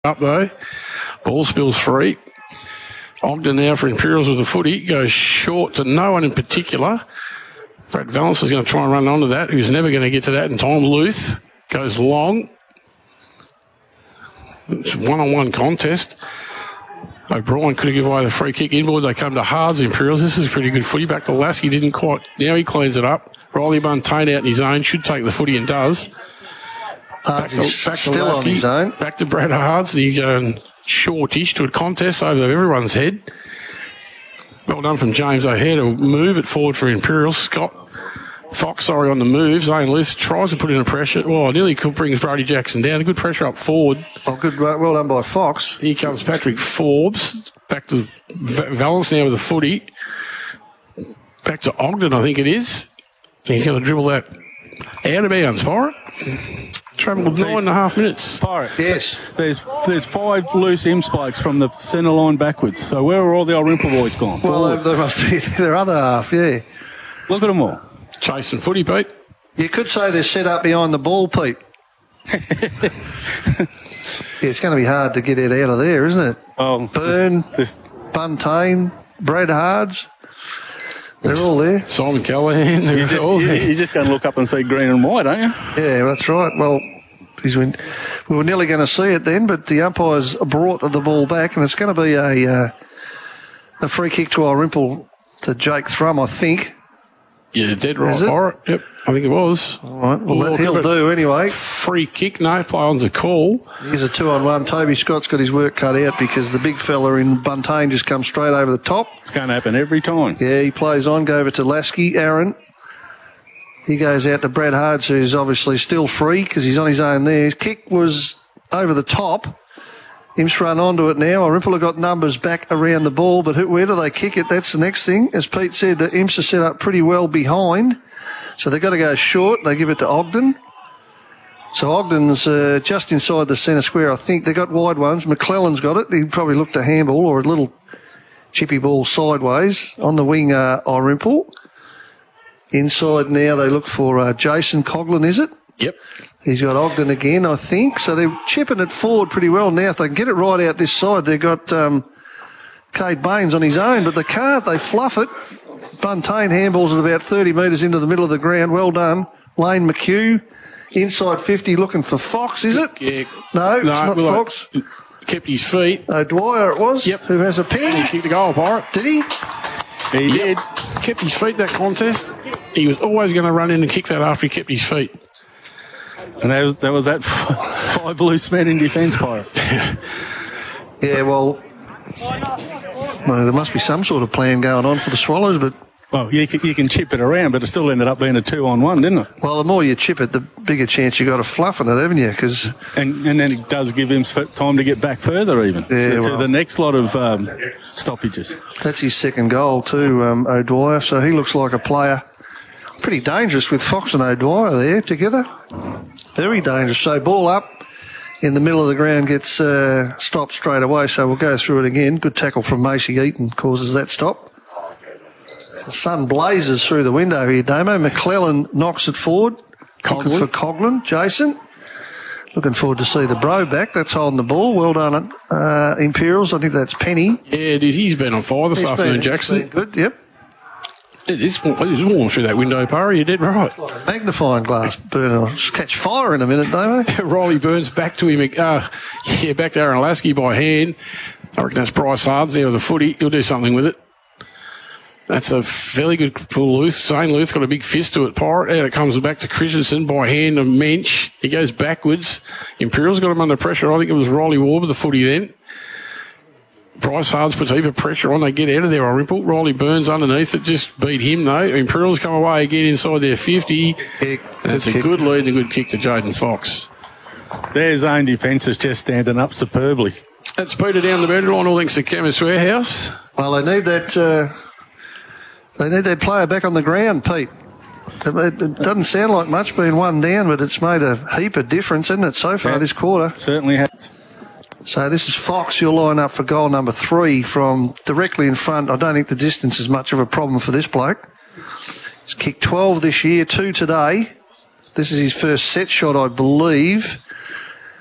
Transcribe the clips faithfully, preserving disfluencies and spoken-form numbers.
up though. Ball spills free. Ogden now for Imperials with the footy. Goes short to no one in particular. Brad Valance is going to try and run onto that. Who's never going to get to that in time. Luth goes long. It's a one-on-one contest. O'Brien could have given away the free kick inboard. They come to Hards Imperials. This is pretty good footy. Back to Lasky. Didn't quite. Now he cleans it up. Riley Buntain out in his own. Should take the footy and does. Hards Back to, is back to still Lasky. on his own. Back to Brad Hards. He's going shortish to a contest over everyone's head. Well done from James O'Hare to move it forward for Imperials. Scott Fox, sorry, on the move. Zane Luth tries to put in a pressure. Oh, nearly brings Brody Jackson down. A good pressure up forward. Oh, good. Well done by Fox. Here comes Patrick Forbes. Back to Valance now with the footy. Back to Ogden, I think it is. He's going to dribble that out of bounds. Pirate. Travelled nine and a half minutes. Pirate. Yes. There's there's five loose M spikes from the centre line backwards. So where are all the old Rimple boys gone? Well, there must be their other half, yeah. Look at them all. Chasing footy, Pete. You could say they're set up behind the ball, Pete. Yeah, it's going to be hard to get it out of there, isn't it? Oh, Byrne, this, Buntain, Brad Hards. They're all there. Simon Callahan. They're you just, all you, there. you're just going to look up and see green and white, aren't you? Yeah, that's right. Well, geez, we, we were nearly going to see it then, but the umpires brought the ball back, and it's going to be a uh, a free kick to our Rimple to Jake Thrum, I think. Yeah, dead right. Is it? Pirate. Yep, I think it was. All right, well, Well, that he'll give it- do anyway. Free kick, no. Play on's a call. Here's a two-on-one. Toby Scott's got his work cut out because the big fella in Buntain just comes straight over the top. It's going to happen every time. Yeah, he plays on, go over to Lasky, Aaron. He goes out to Brad Hards, who's obviously still free because he's on his own there. His kick was over the top. Imps run onto it now. Rimple have got numbers back around the ball, but who, where do they kick it? That's the next thing. As Pete said, the Imps are set up pretty well behind, so they've got to go short. They give it to Ogden. So Ogden's uh, just inside the centre square, I think. They got wide ones. McClellan's got it. He probably looked a handball or a little chippy ball sideways. On the wing, uh, Rimple. Inside now, they look for uh, Jason Coughlin, is it? Yep. He's got Ogden again, I think. So they're chipping it forward pretty well now. If they can get it right out this side, they've got um, Cade Baines on his own, but they can't. They fluff it. Buntain handballs at about thirty metres into the middle of the ground. Well done. Lane McHugh, inside fifty, looking for Fox, is it? Yeah. No, it's No, not well, Fox. Kept his feet. O'Dwyer it was, Yep. who has a He pen. kicked the goal, Pirate. Did he? He Yep. did. Kept his feet that contest. He was always going to run in and kick that after he kept his feet. And that was, that was that five loose men in defence, Pirate. Yeah, well, no, there must be some sort of plan going on for the Swallows, but Well, you can, you can chip it around, but it still ended up being a two-on-one, didn't it? well, the more you chip it, the bigger chance you got of fluffing it, haven't you? Because And and then it does give him f- time to get back further even. Yeah, to, to well. the next lot of um, stoppages. that's his second goal too, um, O'Dwyer. So he looks like a player pretty dangerous with Fox and O'Dwyer there together. Very dangerous. So ball up in the middle of the ground gets uh, stopped straight away. So we'll go through it again. Good tackle from Macy Eaton causes that stop. The sun blazes through the window here, Damo. McClellan knocks it forward. Coughlin. Looking for Coughlin. Jason. Looking forward to see the bro back. That's holding the ball. Well done, uh, Imperials. I think that's Penny. Yeah, dude, he's been on fire this He's afternoon, been- Jackson. been good, yep. It is, it is warm through that window, Parry. You did right. Magnifying glass burner. I'll catch fire in a minute, Damo. Riley Burns back to him. Uh, yeah, back to Aaron Lasky by hand. I reckon that's Bryce Hards there with the footy. He'll do something with it. That's a fairly good pull. Luth. Zane Luth got a big fist to it. Pirate. Out it comes back to Christensen by hand of Mensch. He goes backwards. Imperials got him under pressure. I think it was Riley Ward with the footy then. Bryce Hards puts a heap of pressure on. They get out of there, Rimple. Riley Burns underneath it. Just beat him, though. Imperials come away again inside their fifty. Kick. That's a Good good kick. lead and a good kick to Jaden Fox. Their zone defence is just standing up superbly. That's Peter down the boundary line, all thanks to Chemist Warehouse. Well, they need that. Uh, they need that player back on the ground, Pete. It, it, it doesn't sound like much being one down, but it's made a heap of difference, hasn't it, so far Yeah. this quarter? Certainly has. So this is Fox. You'll line up for goal number three from directly in front. I don't think the distance is much of a problem for this bloke. He's kicked twelve this year, two today. This is his first set shot, I believe.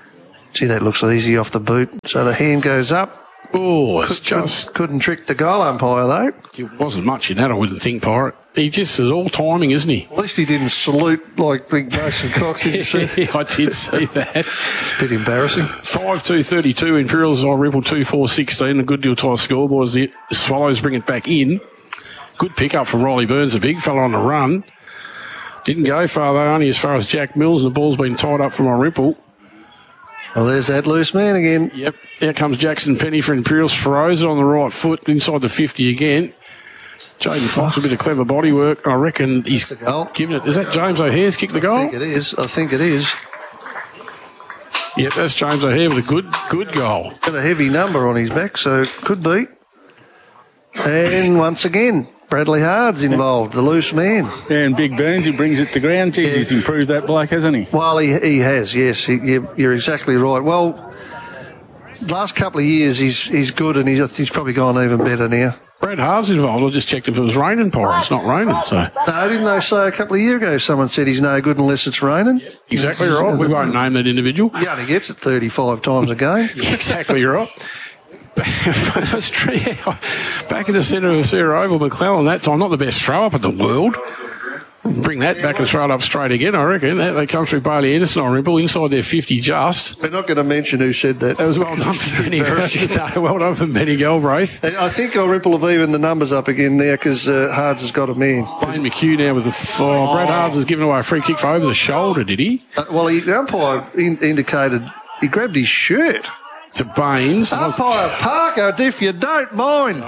Gee, that looks easy off the boot. So the hand goes up. Oh, it's just... Couldn't trick the goal umpire, though. It wasn't much in that, I wouldn't think, Pirate. He just is all timing, isn't he? At least he didn't salute like Big Mason Cox, did you see? I did see that. It's a bit embarrassing. five two thirty-two, Imperials on Ripple two four sixteen. A good deal tie scoreboard as the Swallows bring it back in. Good pick up from Riley Burns, a big fella on the run. Didn't go far, though, only as far as Jack Mills, and the ball's been tied up from on Ripple. Well, there's that loose man again. Yep. Here comes Jackson Penny for Imperials. Throws it on the right foot, inside the fifty again. Jaden Fox, a bit of clever body work. I reckon he's given it. Is that James O'Hare's kicked the goal? I think it is. I think it is. Yep, that's James O'Hare with a good, good goal. Got a heavy number on his back, so could be. And once again, Bradley Hard's involved, the loose man. And Big Burns, he brings it to ground. Geez, Yeah. he's improved that bloke, hasn't he? Well, he, he has, yes. He, you- you're exactly right. Well, last couple of years he's he's good, and he's, he's probably gone even better now. Brad Hard's involved. I just checked if it was raining, Pirate. It's not raining, so... No, didn't they say a couple of years ago someone said he's no good unless it's raining? Exactly right. We won't name that individual. He only gets it thirty-five times a game. Exactly right. That's true. Back in the centre of Sarah Oval, McClellan that time, not the best throw up in the world. Bring that back and throw it up straight again, I reckon. They come through Bailey Anderson on Ripple, inside their fifty just. We're not going to mention who said that. That was well done for Benny. No, well done for Benny Galbraith. And I think I'll Ripple have evened the numbers up again now because uh, Hards has got a man. Wayne McHugh now with the... Oh, Brad Hards has given away a free kick for over the shoulder, did he? Uh, well, he, the umpire in, indicated he grabbed his shirt. To Baines. Umpire Parker, if you don't mind.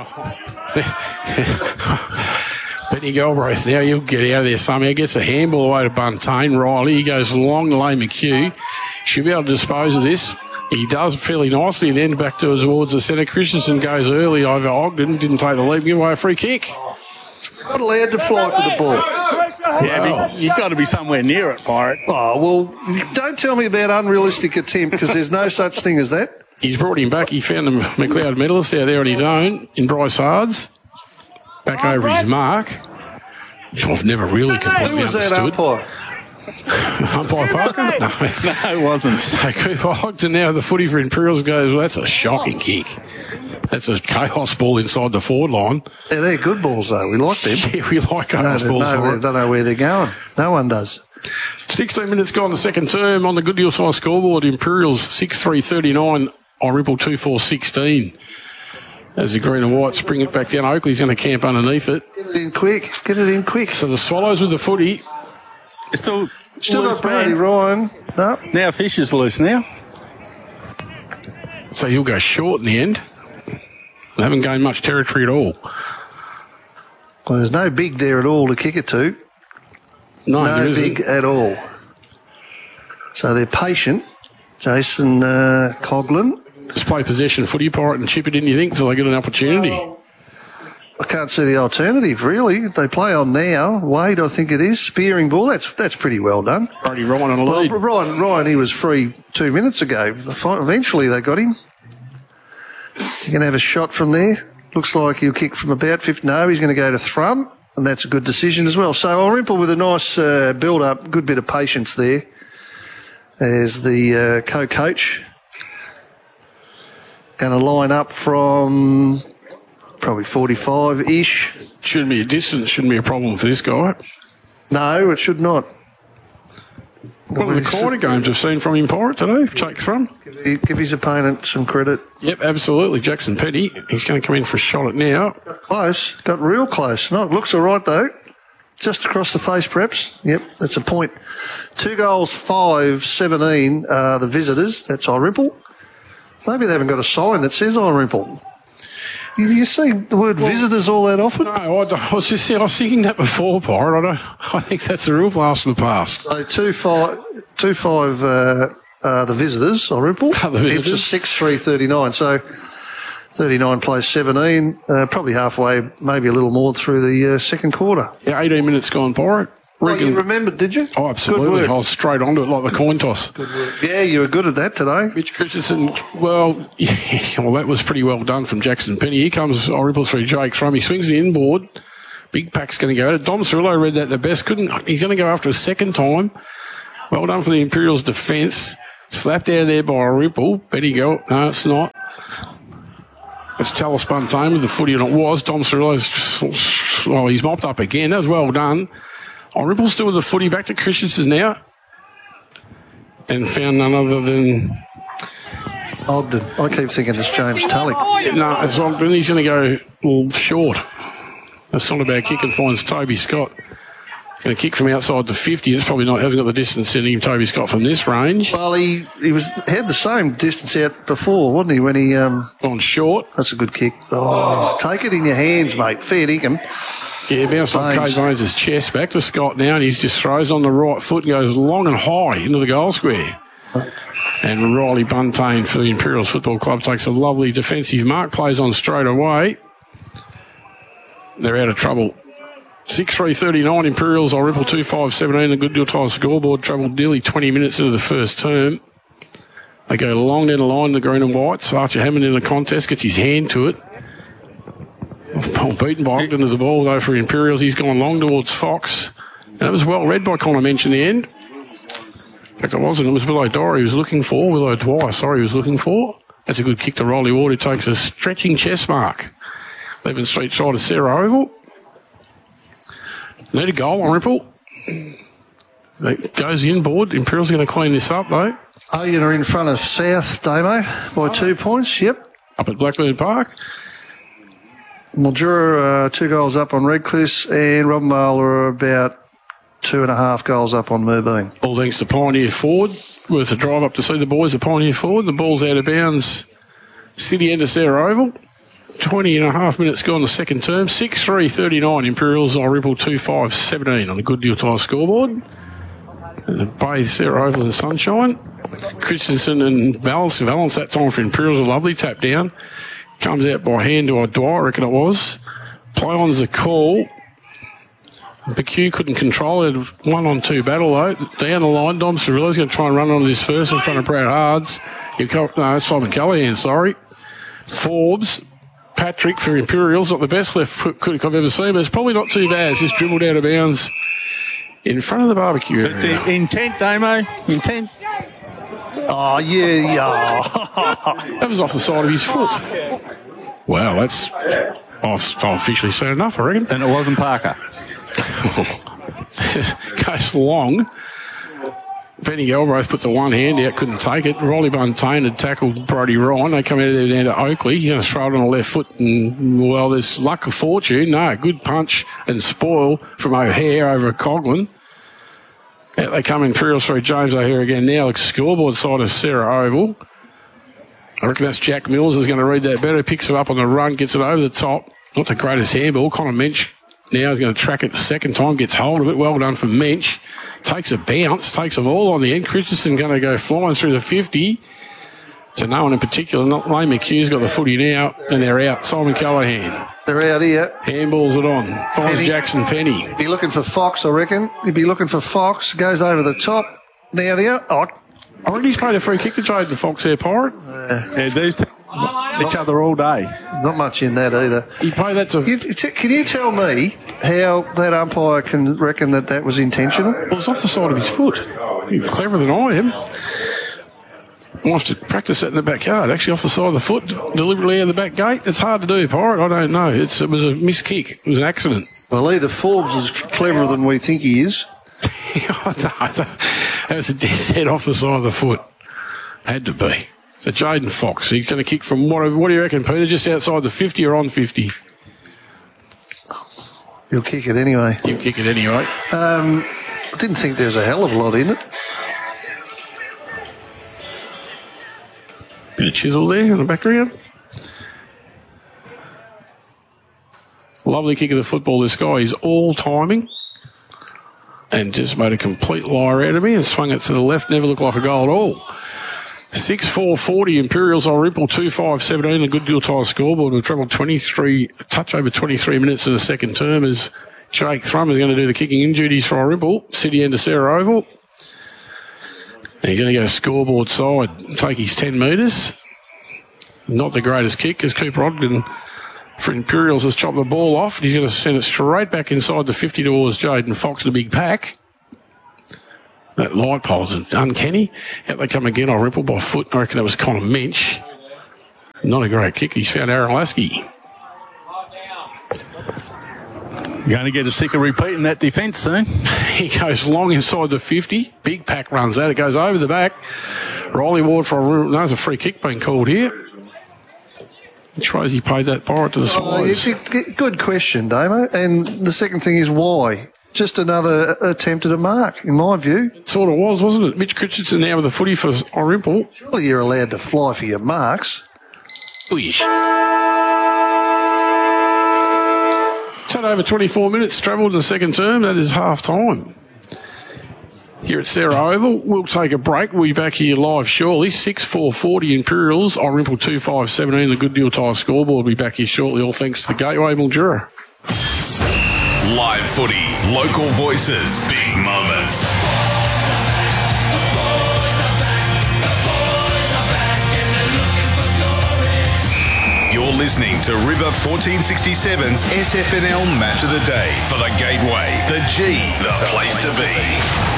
Benny Galbraith now, he'll get out of there somehow. Gets a handball away to Buntain. Riley, he goes long to Lay McHugh. Should be able to dispose of this. He does fairly nicely and then back to towards the centre. Christensen goes early over Ogden. Didn't take the lead. Give away a free kick. Not allowed to fly for the ball. Yeah, but you've got to be somewhere near it, Pirate. Oh, well, don't tell me about unrealistic attempt because there's no such thing as that. He's brought him back. He found the McLeod medalist out there on his own in Bryce Hards. Back over his mark. I've never really completely Who was that understood. umpire? Umpire Parker? No. No, it wasn't. So Cooper Ogden now, the footy for Imperials goes, well, that's a shocking kick. That's a chaos ball inside the forward line. Yeah, they're good balls, though. We like them. Yeah, we like No, chaos they, balls. no, for they it. don't know where they're going. No one does. sixteen minutes gone the second term on the Good Deal Side scoreboard. Imperials six three thirty-nine on Ripple two four sixteen. As the green and whites bring it back down, Oakley's going to camp underneath it. Get it in quick. Get it in quick. So the Swallows with the footy. Still, Still loose got Brady man. Ryan. No. Now Fisher's loose now. So he'll go short in the end. They haven't gained much territory at all. Well, there's no big there at all to kick it to. No, No there isn't. big at all. So they're patient. Jason uh, Coughlin. Just play possession footy, Pirate, and chip it in, you think, until they get an opportunity. I can't see the alternative, really. They play on now. Wade, I think it is. Spearing ball. That's that's pretty well done. Brody Ryan on a Well, lead. Ryan, Ryan, he was free two minutes ago. Eventually they got him. He's going to have a shot from there. Looks like he'll kick from about fifty. No, he's going to go to Thrum, and that's a good decision as well. So Dalrymple with a nice uh, build-up, good bit of patience there as the uh, co-coach. Going to line up from probably forty-five-ish. Shouldn't be a distance, shouldn't be a problem for this guy. No, it should not. One of the quarter games I've seen from him, Pirate, today. Jake Thrum. Give, give his opponent some credit. Yep, absolutely. Jackson Petty. He's going to come in for a shot at now. Close. Got real close. No, it looks all right, though. Just across the face, perhaps. Yep, that's a point. Two goals, five, seventeen, uh, the visitors. That's Dalrymple. Maybe they haven't got a sign that says Dalrymple. You, you see the word visitors all that often? No, I, I was just I was thinking that before, Pirate. I don't. I think that's a real blast from the past. So two five, two five. Uh, uh, the visitors, Dalrymple. The visitors. It's a six three thirty nine. So thirty nine plays seventeen. Uh, probably halfway, maybe a little more through the uh, second quarter. Yeah, eighteen minutes gone, Pirate. Oh, Reckon- you remembered, did you? Oh, absolutely. Good I work. was straight onto it like the coin toss. Yeah, you were good at that today. Mitch Christensen, well, yeah, well, that was pretty well done from Jackson Penny. Here comes Dalrymple through Jake Thrum. He swings the inboard. Big pack's going to go at it. Dom Cirillo read that the best. Couldn't. He's going to go after a second time. Well done for the Imperials' defence. Slapped out there by a ripple. Benny go. No, it's not. It's Talaspuntane with the footy, and it was. Dom Cirillo's, well, he's mopped up again. That was well done. Oh, Ripple still with the footy. Back to Christensen now. And found none other than... Ogden. I keep thinking it's James Tully. No, it's Ogden. He's going to go well, short. That's not a bad kick and finds Toby Scott. He's going to kick from outside the fifty. It's probably not, hasn't got the distance in him, Toby Scott, from this range. Well, he, he was had the same distance out before, wasn't he, when he... Um, On short. That's a good kick. Oh, take it in your hands, mate. Fair dinkum. Yeah, bounced off Kate Bones' chest. Back to Scott now, and he just throws on the right foot and goes long and high into the goal square. And Riley Buntain for the Imperials Football Club takes a lovely defensive mark, plays on straight away. They're out of trouble. six three thirty-nine Imperials, I'll ripple two five seventeen. The Good Deal Tile scoreboard travelled nearly twenty minutes into the first term. They go long down the line, the green and whites. Archer Hammond in the contest, gets his hand to it. Oh, beaten by Ogden to the ball, though, for Imperials. He's gone long towards Fox. And that was well read by Connor Mensch in the end. In fact, it wasn't. It was Willow Dora he was looking for. Willow Dwyer, sorry, he was looking for. That's a good kick to Riley Ward, who takes a stretching chest mark. eleven straight side of Sarah Oval. Need a goal on Ripple. That goes inboard. Imperials are going to clean this up, though. Oyen are in front of South, Damo, by two points. Yep. Up at Blackburn Park. Mildura uh, two goals up on Redcliffe, and Robbenvale are about two and a half goals up on Moorbeen. All thanks to Pioneer Ford. Worth a drive up to see the boys at Pioneer Ford. The ball's out of bounds. City end of Sarah Oval. twenty and a half minutes gone the second term. six three thirty-nine Imperials. I ripple two five seventeen on the Good Deal Tile scoreboard. And the bathe Sarah Oval in sunshine. Christensen and Valence. Valence that time for Imperials. A lovely tap down. Comes out by hand to Dwyer, I reckon it was. Play on's a call. McHugh couldn't control it. One on two battle, though. Down the line, Dom Cirillo's going to try and run onto this first in front of Brad Hards. You co- no, Simon Callahan, sorry. Forbes, Patrick for Imperials. Not the best left foot kick I've ever seen, but it's probably not too bad. It's just dribbled out of bounds in front of the barbecue area. It's in- intent, Damo. Intent. Oh, yeah, yeah. That was off the side of his foot. Wow, that's... I've, I've officially said enough, I reckon. And it wasn't Parker. Goes long. Benny Galbraith put the one hand out, couldn't take it. Rolly Buntain had tackled Brody Ryan. They come out of there down to Oakley. He's going to throw it on the left foot, and, well, there's luck of fortune. No, good punch and spoil from O'Hare over Coghlan. Out they come Imperials through James O'Hare again now. The scoreboard side of Sarah Oval. I reckon that's Jack Mills is going to read that better. Picks it up on the run, gets it over the top. Not the greatest handball. Connor Mensch now is going to track it the second time, gets hold of it. Well done from Mensch. Takes a bounce, takes them all on the end. Christensen going to go flying through the fifty. To no one in particular. Not Lane McHugh's got the footy now, and they're out. Simon Callahan. They're out here. Handballs it on. Finds Penny. Jackson Penny. Be looking for Fox, I reckon. He'd be looking for Fox. Goes over the top. Now there. Oh, I reckon he's played a free kick to Jaden Fox there, Pirate. Yeah, these two each other all day. not much in that either. He played that to... You, t- can you tell me how that umpire can reckon that that was intentional? Well, it's off the side of his foot. He's cleverer than I am. I'll have to practice that in the backyard. Actually, off the side of the foot, deliberately out of the back gate. It's hard to do, Pirate. I don't know. It's, it was a missed kick. It was an accident. Well, either Forbes is cleverer than we think he is. No, that was a dead set off the side of the foot. Had to be. So Jaden Fox, he's going to kick from, what, what do you reckon, Peter? Just outside the fifty or on fifty? He'll kick it anyway. He'll kick it anyway. Um, I didn't think there was a hell of a lot in it. Bit of chisel there in the background. Lovely kick of the football. This guy is all timing. And just made a complete liar out of me and swung it to the left. Never looked like a goal at all. six four forty Imperials on Ripple two five seventeen. The Good Deal Tile scoreboard. We've travelled twenty-three, touch over twenty-three minutes in the second term as Jake Thrum is going to do the kicking in duties for Ripple. City end to Sarah Oval. And he's going to go scoreboard side, take his ten metres. Not the greatest kick because Cooper Ogden for Imperials has chopped the ball off. He's going to send it straight back inside the fifty towards Jaden Fox in a big pack. That light pole's uncanny. Out they come again, Dalrymple by foot. I reckon that was Connor Mensch. Not a great kick. He's found Aaron Lasky. Going to get a sick of repeating that defence soon. He goes long inside the fifty. Big pack runs out. It goes over the back. Riley Ward for a, no, there's a free kick being called here. Which way has he paid that bar to the Swallows? Oh, good question, Damo. And the second thing is why? Just another attempt at a mark, in my view. It sort of was, wasn't it? Mitch Christensen now with the footy for Dalrymple. Surely you're allowed to fly for your marks. Wish. Tad over twenty-four minutes travelled in the second term. That is half time. Here at Sarah Oval, we'll take a break. We'll be back here live shortly. six four forty Imperials, Dalrymple two five seventeen. The Good Deal Tyre scoreboard will be back here shortly, all thanks to the Gateway Mildura. Live footy, local voices, big moments. You're listening to River fourteen sixty-seven's S F N L Match of the Day for the Gateway, the G, the place to be.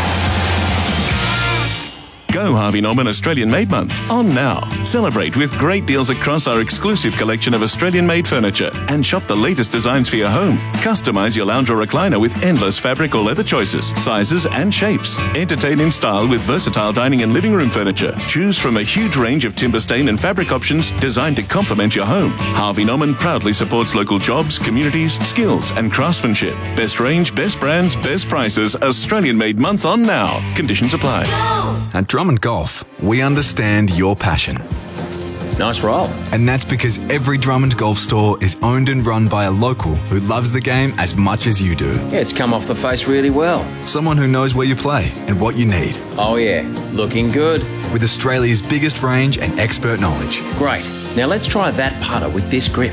Go Harvey Norman Australian Made Month on now. Celebrate with great deals across our exclusive collection of Australian made furniture and shop the latest designs for your home. Customize your lounge or recliner with endless fabric or leather choices, sizes and shapes. Entertain in style with versatile dining and living room furniture. Choose from a huge range of timber stain and fabric options designed to complement your home. Harvey Norman proudly supports local jobs, communities, skills and craftsmanship. Best range, best brands, best prices. Australian Made Month on now. Conditions apply. At Drummond Golf, we understand your passion. Nice roll. And that's because every Drummond Golf store is owned and run by a local who loves the game as much as you do. Yeah, it's come off the face really well. Someone who knows where you play and what you need. Oh yeah, looking good. With Australia's biggest range and expert knowledge. Great. Now let's try that putter with this grip.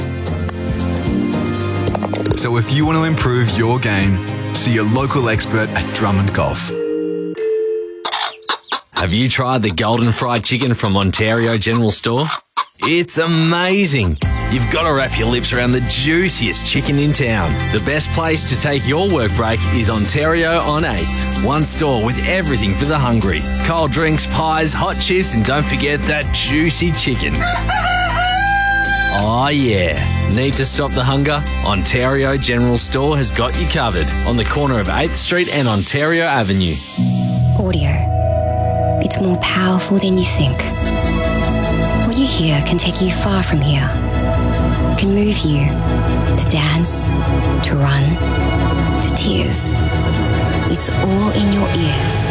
So if you want to improve your game, see your local expert at Drummond Golf. Have you tried the Golden Fried Chicken from Ontario General Store? It's amazing. You've got to wrap your lips around the juiciest chicken in town. The best place to take your work break is Ontario on eighth. One store with everything for the hungry. Cold drinks, pies, hot chips, and don't forget that juicy chicken. Oh yeah. Need to stop the hunger? Ontario General Store has got you covered on the corner of eighth Street and Ontario Avenue. Audio. It's more powerful than you think. What you hear can take you far from here. It can move you to dance, to run, to tears. It's all in your ears.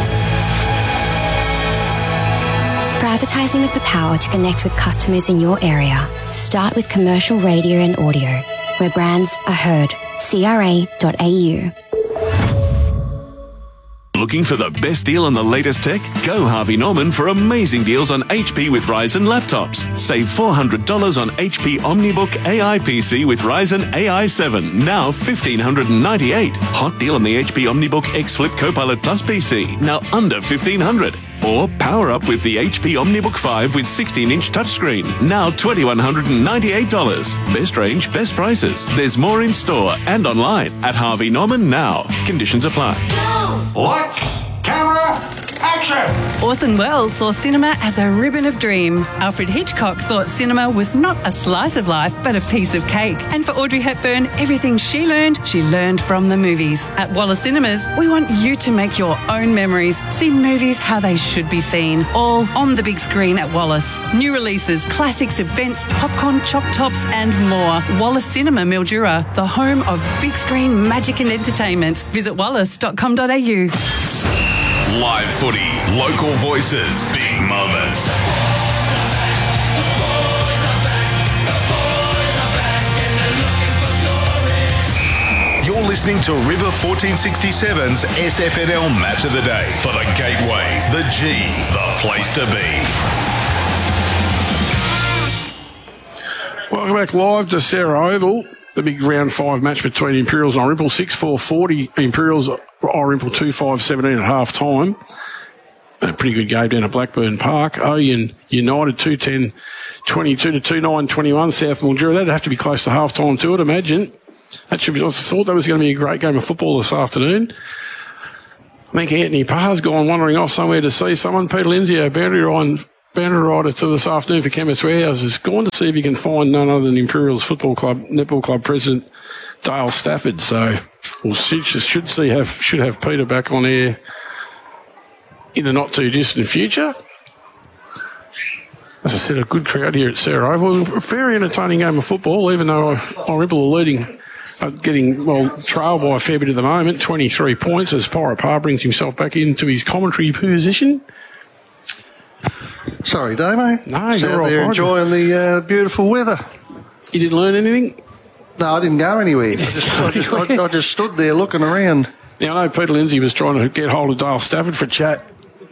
For advertising with the power to connect with customers in your area, start with commercial radio and audio, where brands are heard. C R A dot A U. Looking for the best deal on the latest tech? Go Harvey Norman for amazing deals on H P with Ryzen laptops. Save four hundred dollars on H P OmniBook A I P C with Ryzen A I seven, now fifteen ninety-eight dollars. Hot deal on the H P OmniBook X Flip Copilot Plus P C, now under fifteen hundred dollars. Or power up with the H P OmniBook five with sixteen inch touchscreen, now two thousand one hundred ninety-eight dollars. Best range, best prices. There's more in store and online at Harvey Norman now. Conditions apply. Lights, camera, action! Orson Welles saw cinema as a ribbon of dream. Alfred Hitchcock thought cinema was not a slice of life, but a piece of cake. And for Audrey Hepburn, everything she learned, she learned from the movies. At Wallace Cinemas, we want you to make your own memories. See movies how they should be seen, all on the big screen at Wallace. New releases, classics, events, popcorn, choc tops, and more. Wallace Cinema Mildura, the home of big screen magic and entertainment. Visit wallace dot com dot a u. Live footy, local voices, big moments. You're listening to River fourteen sixty-seven's S F N L Match of the Day for the Gateway, the G, the place to be. Welcome back live to Sarah Oval. The big round five match between Imperials and Dalrymple. six four forty Imperials, Dalrymple two five seventeen at half time. A pretty good game down at Blackburn Park. Oyen United two ten twenty-two to two nine twenty-one. South Mildura. That'd have to be close to half time to it, imagine. That should be, I thought that was going to be a great game of football this afternoon. I think Anthony Parr's gone wandering off somewhere to see someone. Peter Lindsay, our boundary rider, boundary rider to this afternoon for Chemist Warehouse, has gone to see if he can find none other than Imperials Football Club, Netball Club President Dale Stafford. So we'll see, should see have should have Peter back on air in the not too distant future. As I said, a good crowd here at Sarah Oval. A very entertaining game of football, even though Orimple are leading, uh, getting, well, trailed by a fair bit at the moment, twenty-three points, as Pyra Parr brings himself back into his commentary position. Sorry, Damo. No, Just you're out all there right. enjoying the uh, beautiful weather. You didn't learn anything? No, I didn't go anywhere. I just, I just, I, I just stood there looking around. Now, I know Peter Lindsay was trying to get hold of Dale Stafford for a chat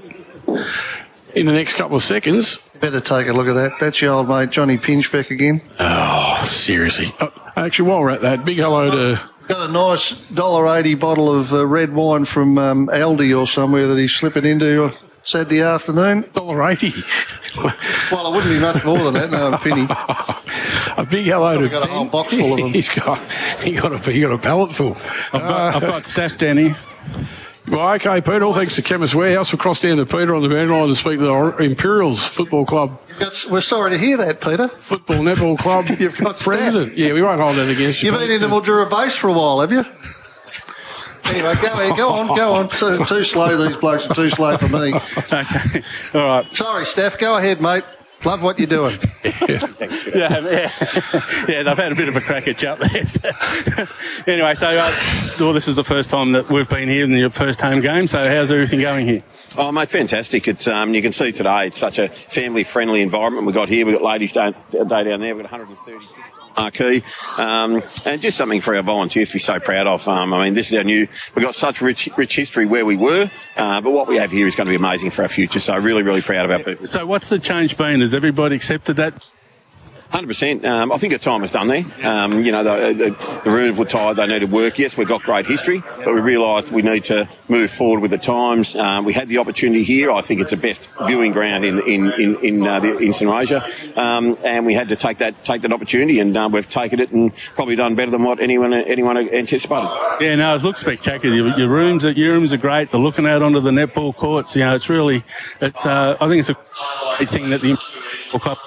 in the next couple of seconds. Better take a look at that. That's your old mate, Johnny Pinchbeck again. Oh, seriously. Oh, actually, while we're at that, big hello to... Got a nice one dollar eighty bottle of uh, red wine from um, Aldi or somewhere that he's slipping into Saturday afternoon. one dollar eighty. Well, it wouldn't be much more than that, no, a penny. A big hello Probably to got a Ben. whole box full of them. He's got, he got, a, he got a pallet full. I've got, I've got Steph down here. Well, okay, Peter, all thanks to Chemist Warehouse. We'll cross down to Peter on the boundary line to speak to the Imperials Football Club. That's, we're sorry to hear that, Peter. Football Netball Club You've got president. Yeah, we won't hold that against you. You've been in the Mildura base for a while, have you? Anyway, go ahead, go on, go on. Too, too slow, these blokes are too slow for me. Okay, all right. Sorry, Steph, go ahead, mate. Love what you're doing. yeah, yeah, yeah. They've had a bit of a crack at you up there. Anyway, so uh, well, this is the first time that we've been here in the first home game. So how's everything going here? Oh, mate, fantastic. It's um, you can see today it's such a family-friendly environment we got here. We've got Ladies' Day, day down there. We've got one hundred thirty tickets. Marquee, um, and just something for our volunteers to be so proud of. Um, I mean, this is our new, we've got such rich, rich history where we were, uh, but what we have here is going to be amazing for our future. So really, really proud of our people. So what's the change been? Has everybody accepted that? one hundred percent. Um, I think our time is done there. Um, you know, the, the, the rooms were tired. They needed work. Yes, we've got great history, but we realised we need to move forward with the times. Um, we had the opportunity here. I think it's the best viewing ground in in in in, uh, the, in St Asia, um, and we had to take that take that opportunity, and uh, we've taken it and probably done better than what anyone anyone anticipated. Yeah, no, it looks spectacular. Your, your rooms, are, your rooms are great. They're looking out onto the netball courts. You know, it's really, it's. Uh, I think it's a great thing that the netball club.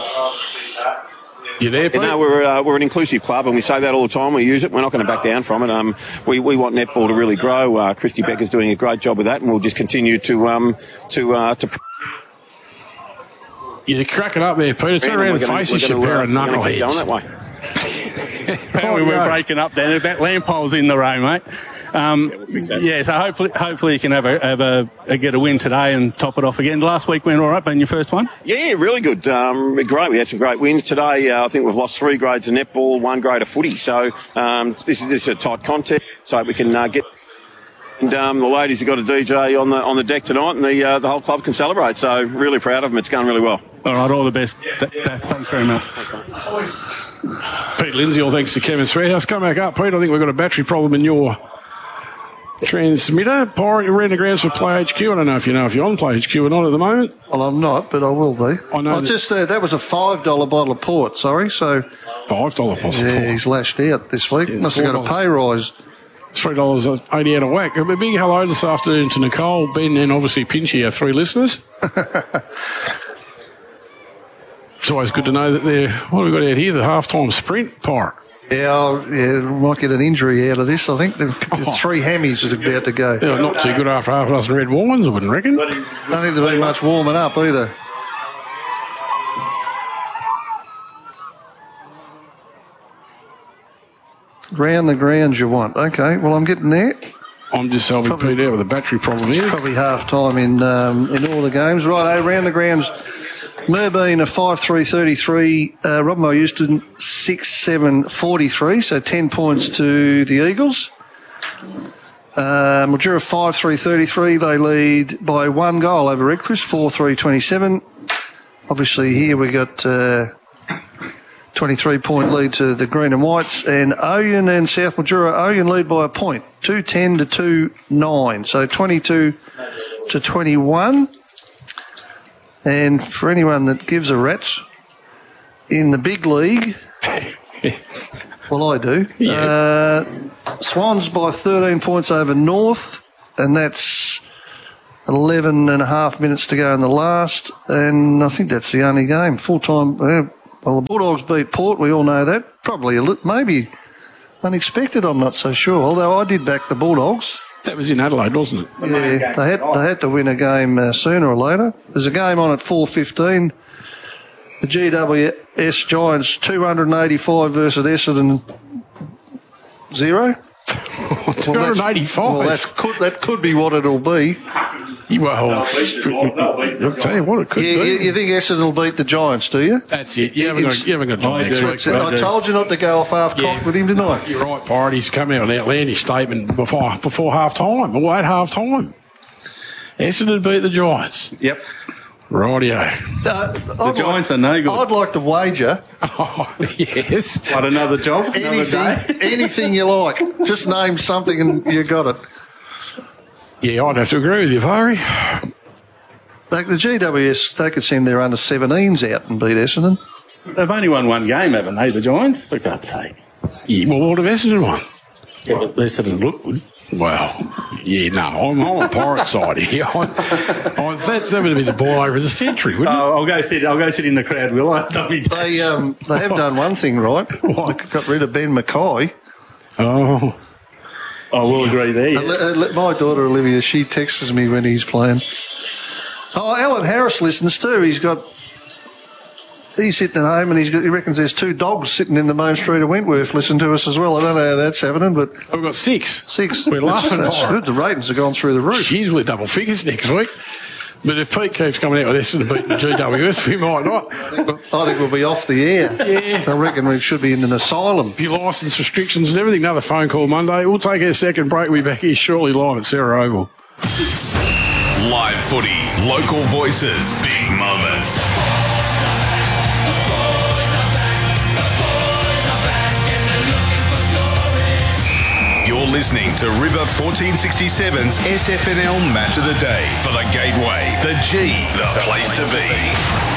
You there, Pete? You know, we're, uh, we're an inclusive club, and we say that all the time. We use it. We're not going to back down from it. Um, we, we want netball to really grow. Uh, Christy Becker's doing a great job with that, and we'll just continue to um, to uh, to. You're cracking up there, Peter. Turn around and face us, you pair of knuckleheads. Going that way. Apparently we're breaking up then. That lamp pole's in the road, mate. Um, yeah, yeah, so hopefully, hopefully you can have a, have a, a get a win today and top it off again. Last week went all right, being your first one. Yeah, really good. Um, great. We had some great wins today. Uh, I think we've lost three grades of netball, one grade of footy. So um, this is this is a tight contest. So we can uh, get. And um, the ladies have got a D J on the on the deck tonight, and the uh, the whole club can celebrate. So really proud of them. It's going really well. All right, all the best. Daff, thanks very much. Pete Lindsay, all thanks to Chemist Warehouse. Come back up, Pete. I think we've got a battery problem in your transmitter. Pyra, you're in the grounds for Play H Q. I don't know if you know if you're on Play H Q or not at the moment. Well, I'm not, but I will be. I know. Oh, just uh, that was a five dollar bottle of port. Sorry, so five dollar bottle. Yeah, of port. he's lashed out this week. Yeah, Must have got a pay rise. three dollars eighty out of whack. A big hello this afternoon to Nicole, Ben, and obviously Pinchy, our three listeners. It's always good to know that they're, what have we got out here? The halftime sprint part. Yeah, I'll, yeah, might get an injury out of this, I think. The oh. Three hammies are about to go. They're not too good after half a dozen red wines, I wouldn't reckon. I don't think there'll be much warming up either. Round the grounds you want. Okay, well, I'm getting there. I'm just helping probably, Pete out with a battery problem here. Probably half time in um, in all the games. Right, round the grounds. Merbean a five three thirty-three, uh, Robmo Houston six seven forty-three, so ten points to the Eagles. Uh, Mildura five three thirty-three, they lead by one goal over Redcliffe, four three twenty-seven. Obviously here we got uh, twenty-three point lead to the Green and Whites, and Oyen and South Mildura, Oyen lead by a point, two ten to two nine, so twenty-two to twenty-one. And for anyone that gives a rat's in the big league, well, I do. Yeah. Uh, Swans by thirteen points over North. and that's eleven and a half minutes to go in the last, and I think that's the only game. Full-time, uh, well, the Bulldogs beat Port, we all know that. Probably a li- maybe unexpected, I'm not so sure, although I did back the Bulldogs. That was in Adelaide, wasn't it? Yeah, they had, they had to win a game uh, sooner or later. There's a game on at four fifteen. The G W S Giants two hundred eighty-five versus Essendon zero. two hundred eighty-five? Well, that's, well that's, could, that could be what it'll be. Well, I'll tell you what, it could yeah, be. You, you think Essendon will beat the Giants, do you? That's it. You haven't got, you haven't got John I, next do. week. I, I told you not to go off half-cocked yeah. with him tonight. You're right, Pirate. He's come out with an outlandish statement before before half-time, or at half-time. Essendon beat the Giants. Yep. Rightio. Uh, the Giants like, are no good. I'd like to wager. Oh, yes. What, another job? Anything, another day? anything you like. Just name something and you got it. Yeah, I'd have to agree with you, Parry. Like the G W S, they could send their under seventeens out and beat Essendon. They've only won one game, haven't they, the Giants? For God's sake. Yeah, well, what have Essendon won? Yeah, but Essendon look good. Well, yeah, no, I'm on the Pirate side here. I, I, that's that would have been the ball over the century, wouldn't it? Oh, I'll go sit. I'll go sit in the crowd. Will I? They um, they have done one thing right. What? They got rid of Ben Mackay. Oh, I will agree there. Yes. Uh, uh, my daughter Olivia, she texts me when he's playing. Oh, Alan Harris listens too. He's got. He's sitting at home and he's got, he reckons there's two dogs sitting in the main street of Wentworth listening to us as well. I don't know how that's happening, but... We've got six. Six. We're laughing That's, that's good. The ratings have gone through the roof. She's with double figures next week. But if Pete keeps coming out with Essendon beating the G W S, we might not. I think, we'll, I think we'll be off the air. Yeah. I reckon we should be in an asylum. A few licence restrictions and everything. Another phone call Monday. We'll take our second break. We'll be back here shortly live at Sarah Oval. Live footy, local voices, big moments. You're listening to River fourteen sixty-seven's S F N L Match of the Day for the Gateway, the G, the place to be.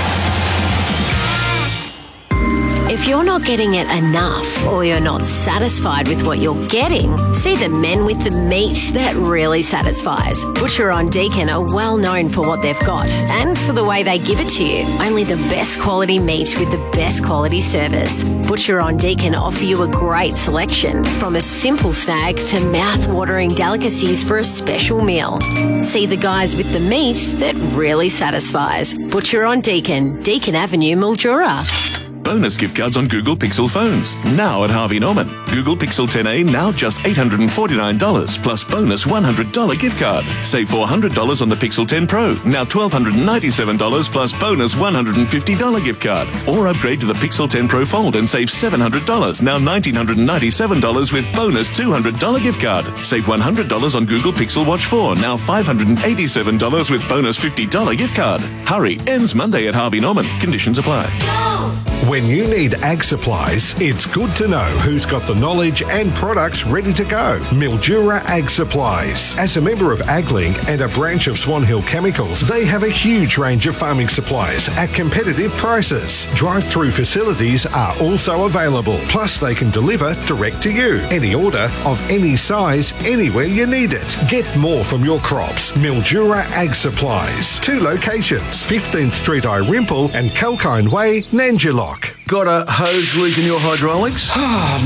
If you're not getting it enough or you're not satisfied with what you're getting, see the men with the meat that really satisfies. Butcher on Deakin are well known for what they've got and for the way they give it to you. Only the best quality meat with the best quality service. Butcher on Deakin offer you a great selection, from a simple snag to mouth-watering delicacies for a special meal. See the guys with the meat that really satisfies. Butcher on Deakin, Deakin Avenue, Mildura. Bonus gift cards on Google Pixel phones. Now at Harvey Norman. Google Pixel ten A now just eight hundred forty-nine dollars plus bonus one hundred dollars gift card. Save four hundred dollars on the Pixel ten Pro. Now one thousand two hundred ninety-seven dollars plus bonus one hundred fifty dollars gift card. Or upgrade to the Pixel ten Pro Fold and save seven hundred dollars. Now one thousand nine hundred ninety-seven dollars with bonus two hundred dollars gift card. Save one hundred dollars on Google Pixel Watch four. Now five hundred eighty-seven dollars with bonus fifty dollars gift card. Hurry, ends Monday at Harvey Norman. Conditions apply. When you need ag supplies, it's good to know who's got the knowledge and products ready to go. Mildura Ag Supplies. As a member of AgLink and a branch of Swan Hill Chemicals, they have a huge range of farming supplies at competitive prices. Drive-through facilities are also available. Plus, they can deliver direct to you. Any order of any size, anywhere you need it. Get more from your crops. Mildura Ag Supplies. Two locations, fifteenth Street Irimple and Kalkine Way, Nanjilock. Got a hose leak in your hydraulics? Oh,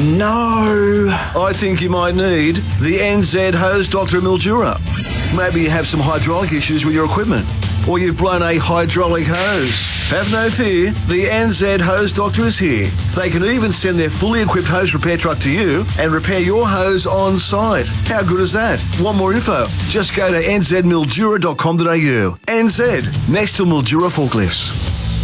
no. I think you might need the N Z Hose Doctor Mildura. Maybe you have some hydraulic issues with your equipment, or you've blown a hydraulic hose. Have no fear, the N Z Hose Doctor is here. They can even send their fully equipped hose repair truck to you and repair your hose on site. How good is that? Want more info? Just go to n z mildura dot com dot a u. N Z, next to Mildura Forklifts.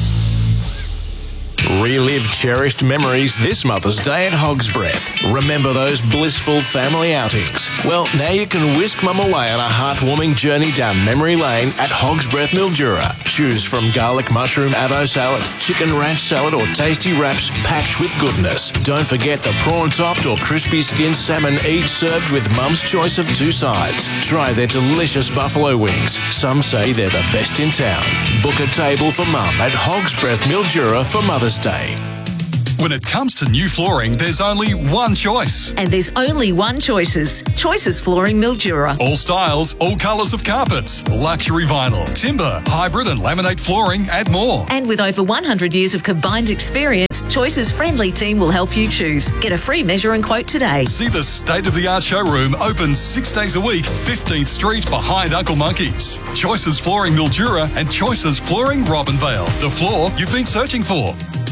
Relive cherished memories this Mother's Day at Hog's Breath. Remember those blissful family outings? Well, now you can whisk Mum away on a heartwarming journey down memory lane at Hog's Breath Mildura. Choose from garlic mushroom avo salad, chicken ranch salad or tasty wraps packed with goodness. Don't forget the prawn-topped or crispy skinned salmon, each served with Mum's choice of two sides. Try their delicious buffalo wings. Some say they're the best in town. Book a table for Mum at Hog's Breath Mildura for Mother's Day. When it comes to new flooring, there's only one choice. And there's only one Choices. Choices Flooring Mildura. All styles, all colours of carpets, luxury vinyl, timber, hybrid and laminate flooring and more. And with over one hundred years of combined experience, Choices' friendly team will help you choose. Get a free measure and quote today. See the state-of-the-art showroom open six days a week, fifteenth Street behind Uncle Monkey's. Choices Flooring Mildura and Choices Flooring Robinvale. The floor you've been searching for.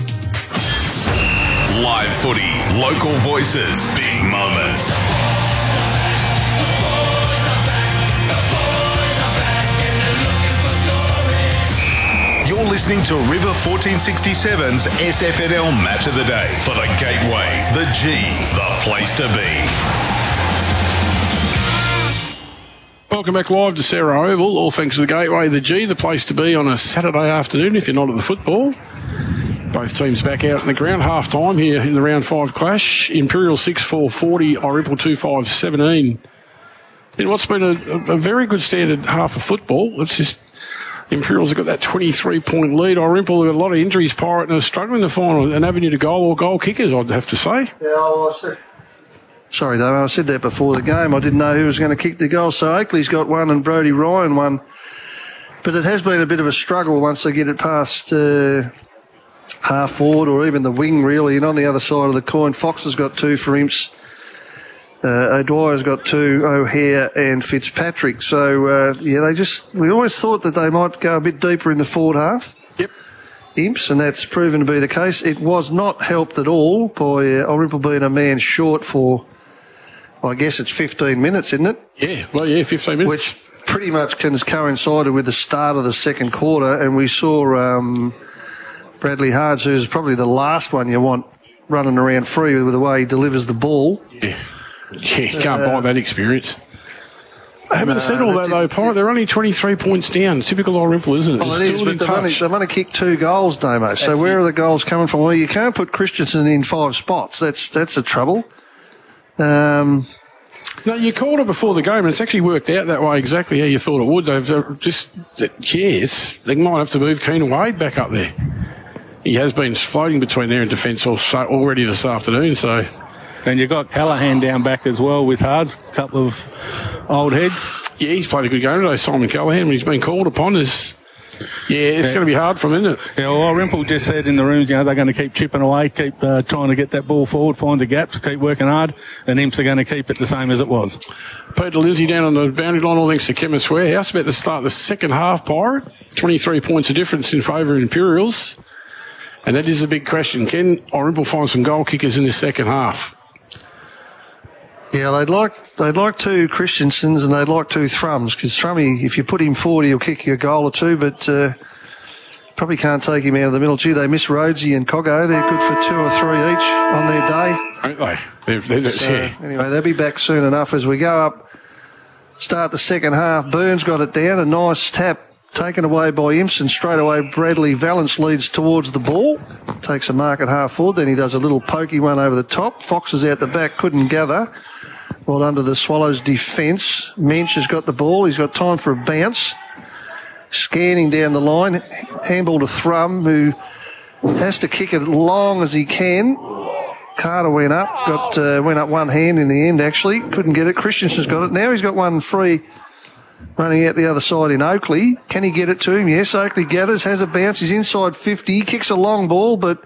Live footy, local voices, big moments. You're listening to River fourteen sixty-seven's S F N L Match of the Day for the Gateway, the G, the place to be. Welcome back live to Sarah Oval. All thanks to the Gateway, the G, the place to be on a Saturday afternoon if you're not at the football. Both teams back out in the ground. Half time here in the round five clash. Imperial six four forty, Orimple two five seventeen. In what's been a, a very good standard half of football, it's just Imperials have got that twenty-three point lead. Orimple have got a lot of injuries, Pirate, and are struggling to find an avenue to goal or goal kickers, I'd have to say. Yeah, well, I said, sorry, Dave, I said that before the game. I didn't know who was going to kick the goal. So Oakley's got one and Brodie Ryan one. But it has been a bit of a struggle once they get it past Uh, half forward or even the wing, really. And on the other side of the coin, Fox has got two for Imps. Uh, O'Dwyer's got two, O'Hare and Fitzpatrick. So, uh, yeah, they just, we always thought that they might go a bit deeper in the forward half. Yep. Imps, and that's proven to be the case. It was not helped at all by uh, Orimple being a man short for, well, I guess it's fifteen minutes, isn't it? Yeah, well, yeah, fifteen minutes. Which pretty much coincided with the start of the second quarter, and we saw um, Bradley Hards, who's probably the last one you want running around free with the way he delivers the ball. Yeah, yeah, you can't uh, buy that experience. I haven't no, said all that, though, Pirate. They're only twenty-three points down. Typical Orimple, isn't it? Well, it's it is, still but in they've touch. only, they've only kicked two goals, Damo. So That's where it. are the goals coming from? Well, you can't put Christensen in five spots. That's that's a trouble. Um, no, you called it before the game, and it's actually worked out that way exactly how you thought it would. They've uh, just, yeah, it's, they might have to move Keenan Wade back up there. He has been floating between there and defence already this afternoon, so... And you've got Callahan down back as well with Hards, a couple of old heads. Yeah, he's played a good game today, Simon Callahan, when he's been called upon. Is Yeah, it's yeah. going to be hard for him, isn't it? Yeah, well, Rimple just said in the rooms, you know, they're going to keep chipping away, keep uh, trying to get that ball forward, find the gaps, keep working hard, and Imps are going to keep it the same as it was. Peter Lindsay down on the boundary line, all thanks to Chemist Warehouse, about to start the second half, Pirate. twenty-three points of difference in favour of Imperials. And that is a big question. Can Orimple find some goal kickers in the second half? Yeah, they'd like they'd like two Christensens and they'd like two Thrums, because Thrummy, if you put him forward, he'll kick you a goal or two, but uh, probably can't take him out of the middle. Gee, they miss Rhodesy and Coggo. They're good for two or three each on their day. Aren't they? They're, they're, so, yeah. Anyway, they'll be back soon enough as we go up. Start the second half. Burns got it down. A nice tap taken away by Imps, and straight away Bradley Valance leads towards the ball. Takes a mark at half forward. Then he does a little pokey one over the top. Fox is out the back, couldn't gather. Well, under the Swallows' defence. Mensch has got the ball. He's got time for a bounce. Scanning down the line. Handball to Thrum, who has to kick it long as he can. Carter went up. Got uh, went up one hand in the end, actually. Couldn't get it. Christensen's got it. Now he's got one free running out the other side in Oakley. Can he get it to him? Yes, Oakley gathers, has a bounce. He's inside fifty. Kicks a long ball, but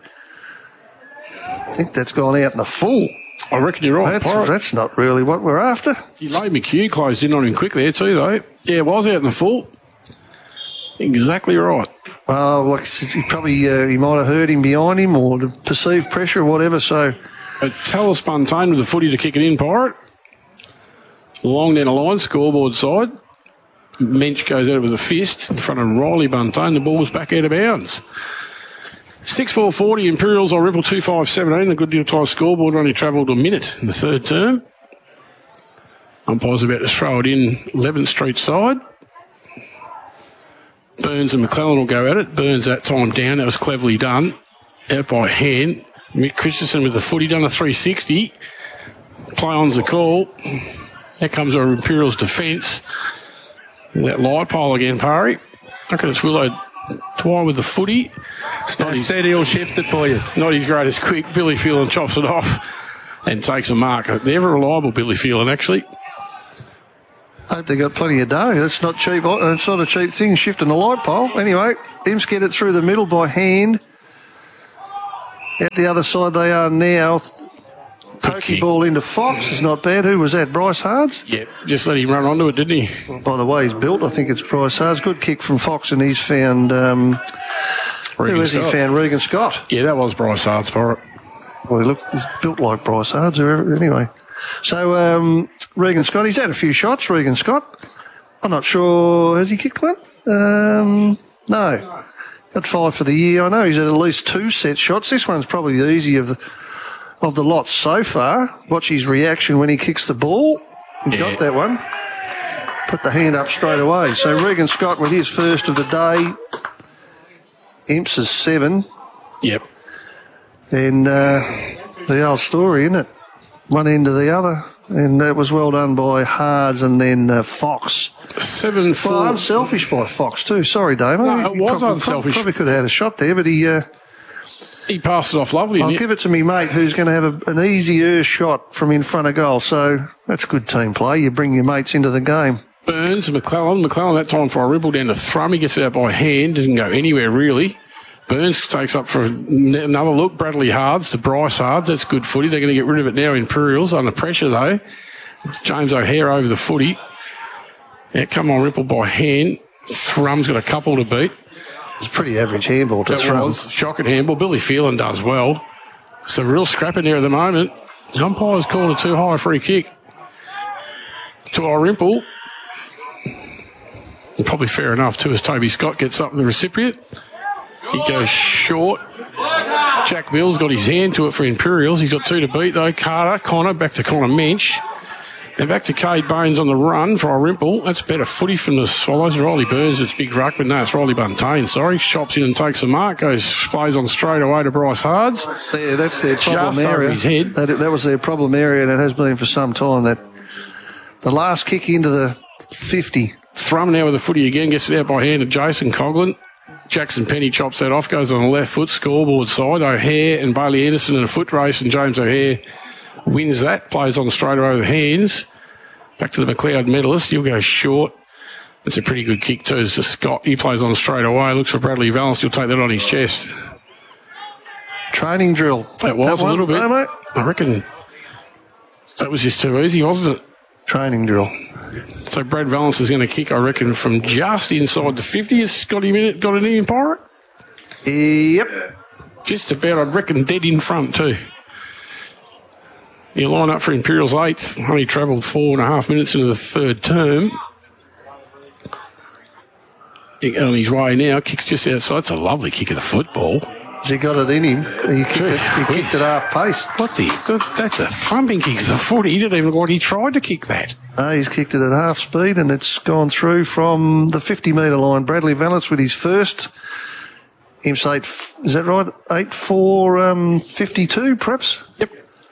I think that's gone out in the full. I reckon you're right. That's, that's not really what we're after. Elaine McHugh closed in on him quick there too, though. Yeah, it was out in the full. Exactly right. Well, like he probably uh, he might have heard him behind him or the perceived pressure or whatever. So, but Talis Buntain with the footy to kick it in, Pirate. Long down the line, scoreboard side. Mensch goes out with a fist in front of Riley Buntain. The ball's back out of bounds. six four forty, Imperials or Ripple two five seventeen. The good deal tie scoreboard only travelled a minute in the third term. Umpire's about to throw it in eleventh Street side. Burns and McClellan will go at it. Burns that time down. That was cleverly done. Out by hand. Mick Christensen with the footy, done a three sixty. Play on's the call. There comes our Imperials defence. There's that light pole again, Parry. Look at it's Willow Dwyer with the footy. It's not said he'll shift it for you. Not his greatest quick. Billy Phelan chops it off and takes a mark. They're ever reliable, Billy Phelan, actually. I hope they got plenty of dough. That's not cheap. It's not a cheap thing, shifting a light pole. Anyway, Imps get it through the middle by hand. At the other side they are now. Pokey ball into Fox is not bad. Who was that? Bryce Hards? Yep, just let him run onto it, didn't he? Well, by the way he's built, I think it's Bryce Hards. Good kick from Fox, and he's found... Um, who has he found? Regan Scott. Yeah, that was Bryce Hards for it. Well, he looked, he's built like Bryce Hards. Anyway. So, um, Regan Scott, he's had a few shots, Regan Scott. I'm not sure... Has he kicked one? Um, no. Got five for the year. I know he's had at least two set shots. This one's probably the easier of the... of the lot so far. Watch his reaction when he kicks the ball. He yeah. got that one. Put the hand up straight away. So Regan Scott with his first of the day. Imps is seven. Yep. And uh, the old story, isn't it? One end to the other. And that was well done by Hards and then uh, Fox. Seven four. Well, unselfish by Fox too. Sorry, Damo. No, it he was probably, unselfish. Probably could have had a shot there, but he... Uh, He passed it off lovely. I'll give it to me mate who's going to have a, an easier shot from in front of goal. So that's good team play. You bring your mates into the game. Burns, McClellan. McClellan that time for a ripple down to Thrum. He gets it out by hand. Doesn't go anywhere really. Burns takes up for another look. Bradley Hards to Bryce Hards. That's good footy. They're going to get rid of it now. Imperials under pressure though. James O'Hare over the footy. Yeah, come on, ripple by hand. Thrum's got a couple to beat. It's a pretty average handball to that throw. Was shocking handball. Billy Phelan does well. It's a real scrap in there at the moment. The umpire's called a too high free kick to our Rimple. And probably fair enough too, as Toby Scott gets up the recipient. He goes short. Jack Mills got his hand to it for Imperials. He's got two to beat though. Carter, Connor, back to Connor Mensch. And back to Cade Bones on the run for our Rimple. That's better footy from the Swallows. Riley Burns, it's big ruck, but no, it's Riley Buntain, sorry. Chops in and takes a mark, goes, plays on straight away to Bryce Hards. Yeah, that's their problem Just area. over his head. That, that was their problem area, and it has been for some time. That the last kick into the fifty. Thrum now with the footy again, gets it out by hand to Jason Coughlin. Jackson Penny chops that off, goes on the left foot, scoreboard side. O'Hare and Bailey Anderson in a foot race, and James O'Hare wins that, plays on straight away with hands. Back to the McLeod medalist. He'll go short. It's a pretty good kick too. It's to Scott. He plays on straight away. Looks for Bradley Valance. He'll take that on his chest. Training drill. That was that a little bit. No, mate. I reckon that was just too easy, wasn't it? Training drill. So Brad Valance is going to kick, I reckon, from just inside the fifty. Has got him in it. Got an Ian Pirate? Yep. Just about, I reckon, dead in front too. You line up for Imperials eighth. Only travelled four and a half minutes into the third term. He, on his way now, kicks just outside. It's a lovely kick of the football. Has he got it in him? He kicked it, he kicked it half pace. What the? That's a thumping kick of the footy. He didn't even look like he tried to kick that. No, he's kicked it at half speed, and it's gone through from the fifty metre line. Bradley Valance with his first. Imps eight, is that right? eight four um, fifty-two, perhaps? Yep.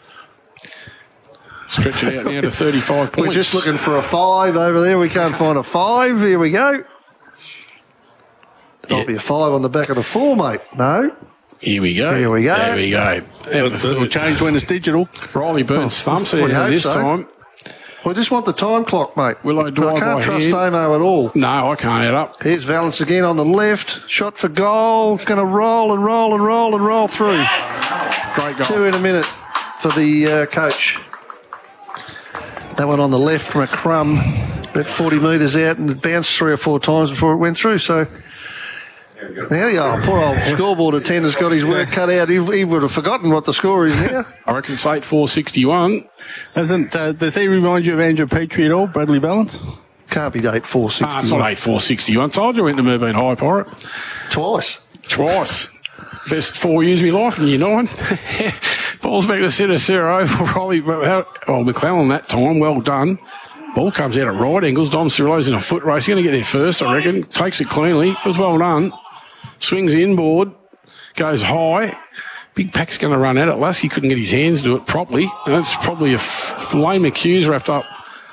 Stretch it out now to thirty-five points. We're just looking for a five over there. We can't find a five. Here we go. There'll yeah. be a five on the back of the four, mate. No. Here we go. Here we go. There we go. It'll change when it's digital. Riley Burns thumps it this so. time. We just want the time clock, mate. Willow Dwyer I can't by trust hand. Damo at all. No, I can't add up. Here's Valance again on the left. Shot for goal. It's going to roll and roll and roll and roll through. Great goal. Two in a minute for the uh, coach. That one on the left from a crumb, about forty metres out, and it bounced three or four times before it went through. So there you are. Poor old scoreboard attendant's got his work cut out. He, he would have forgotten what the score is now. I reckon it's eight four sixty-one. Doesn't, uh, does he remind you of Andrew Petrie at all, Bradley Valance? Can't be eight four sixty-one. Ah, it's not eight four sixty-one. Told you I went to Moorbeen High, Pirate. Twice. Twice. Best four years of my life in year nine. Ball's back to centre, zero. Riley, oh, McClellan that time. Well done. Ball comes out at right angles. Dom Cirillo's in a foot race. He's going to get there first, I reckon. Takes it cleanly. It was well done. Swings inboard. Goes high. Big Pack's going to run at it. Lasky couldn't get his hands to it properly. That's probably a f- Lane McHugh's wrapped up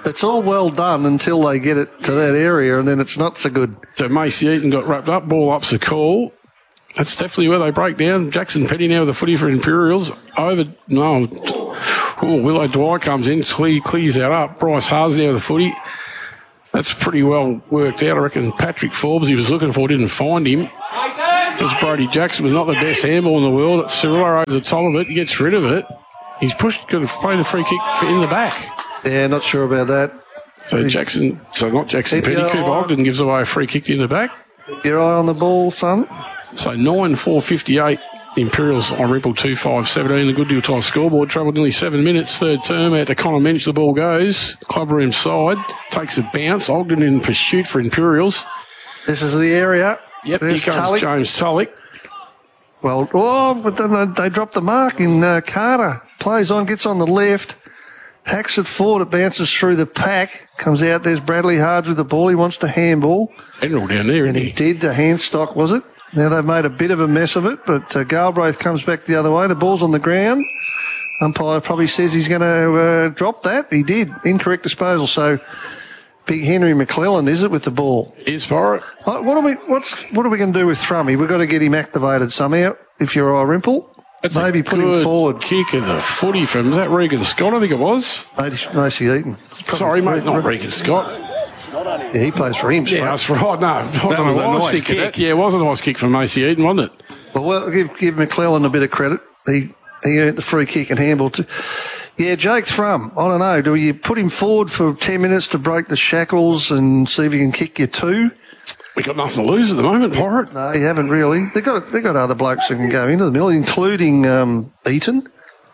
It's all well done until they get it to that area, and then it's not so good. So Macy Eaton got wrapped up. Ball up's the call. That's definitely where they break down. Jackson Petty now with the footy for Imperials. Over, no. Oh, Willow Dwyer comes in, clear, clears that up. Bryce Haas now with the footy. That's pretty well worked out. I reckon Patrick Forbes he was looking for didn't find him. It was Brody Jackson, was not the best handball in the world. Cirillo over the top of it. He gets rid of it. He's pushed, could have played a free kick for in the back. Yeah, not sure about that. So Jackson, so not Jackson Keep Petty, your Cooper eye- Ogden gives away a free kick in the back. Keep your eye on the ball, son. So nine four fifty-eight. Imperials on Ripple two five seventeen. The Good Deal Time scoreboard. Travelled nearly seven minutes. Third term out to Connor Mensch. The ball goes. Club room side. Takes a bounce. Ogden in pursuit for Imperials. This is the area. Yep, There's here comes Tulloch. James Tulloch. Well, oh, but then they, they dropped the mark in uh, Carter. Plays on, gets on the left. Hacks it forward. It bounces through the pack. Comes out. There's Bradley Hards with the ball. He wants to handball. General down there, And isn't he he? did. The hand stock, was it? Now they've made a bit of a mess of it, but uh, Galbraith comes back the other way. The ball's on the ground. Umpire probably says he's going to uh, drop that. He did. Incorrect disposal. So big Henry McClellan, is it, with the ball? Is for it. Uh, What are we? What's what are we going to do with Thrummy? We've got to get him activated somehow. If you're a Rimple, That's maybe a put him good forward. Kick of the footy from, is that Regan Scott? I think it was. Macy Eaton. Sorry, mate, not Regan Scott. Yeah, he plays for him. Yeah, that's right. No, I don't know was a why I was nice thinking kick. that. Yeah, it was a nice kick from Macy Eaton, wasn't it? Well, well give, give McClellan a bit of credit. He he earned the free kick and handball too. Yeah, Jake Thrum, I don't know. Do you put him forward for ten minutes to break the shackles and see if he can kick you two? We got nothing to lose at the moment, Pirate. No, you haven't really. They've got, they got other blokes that can go into the middle, including um, Eaton,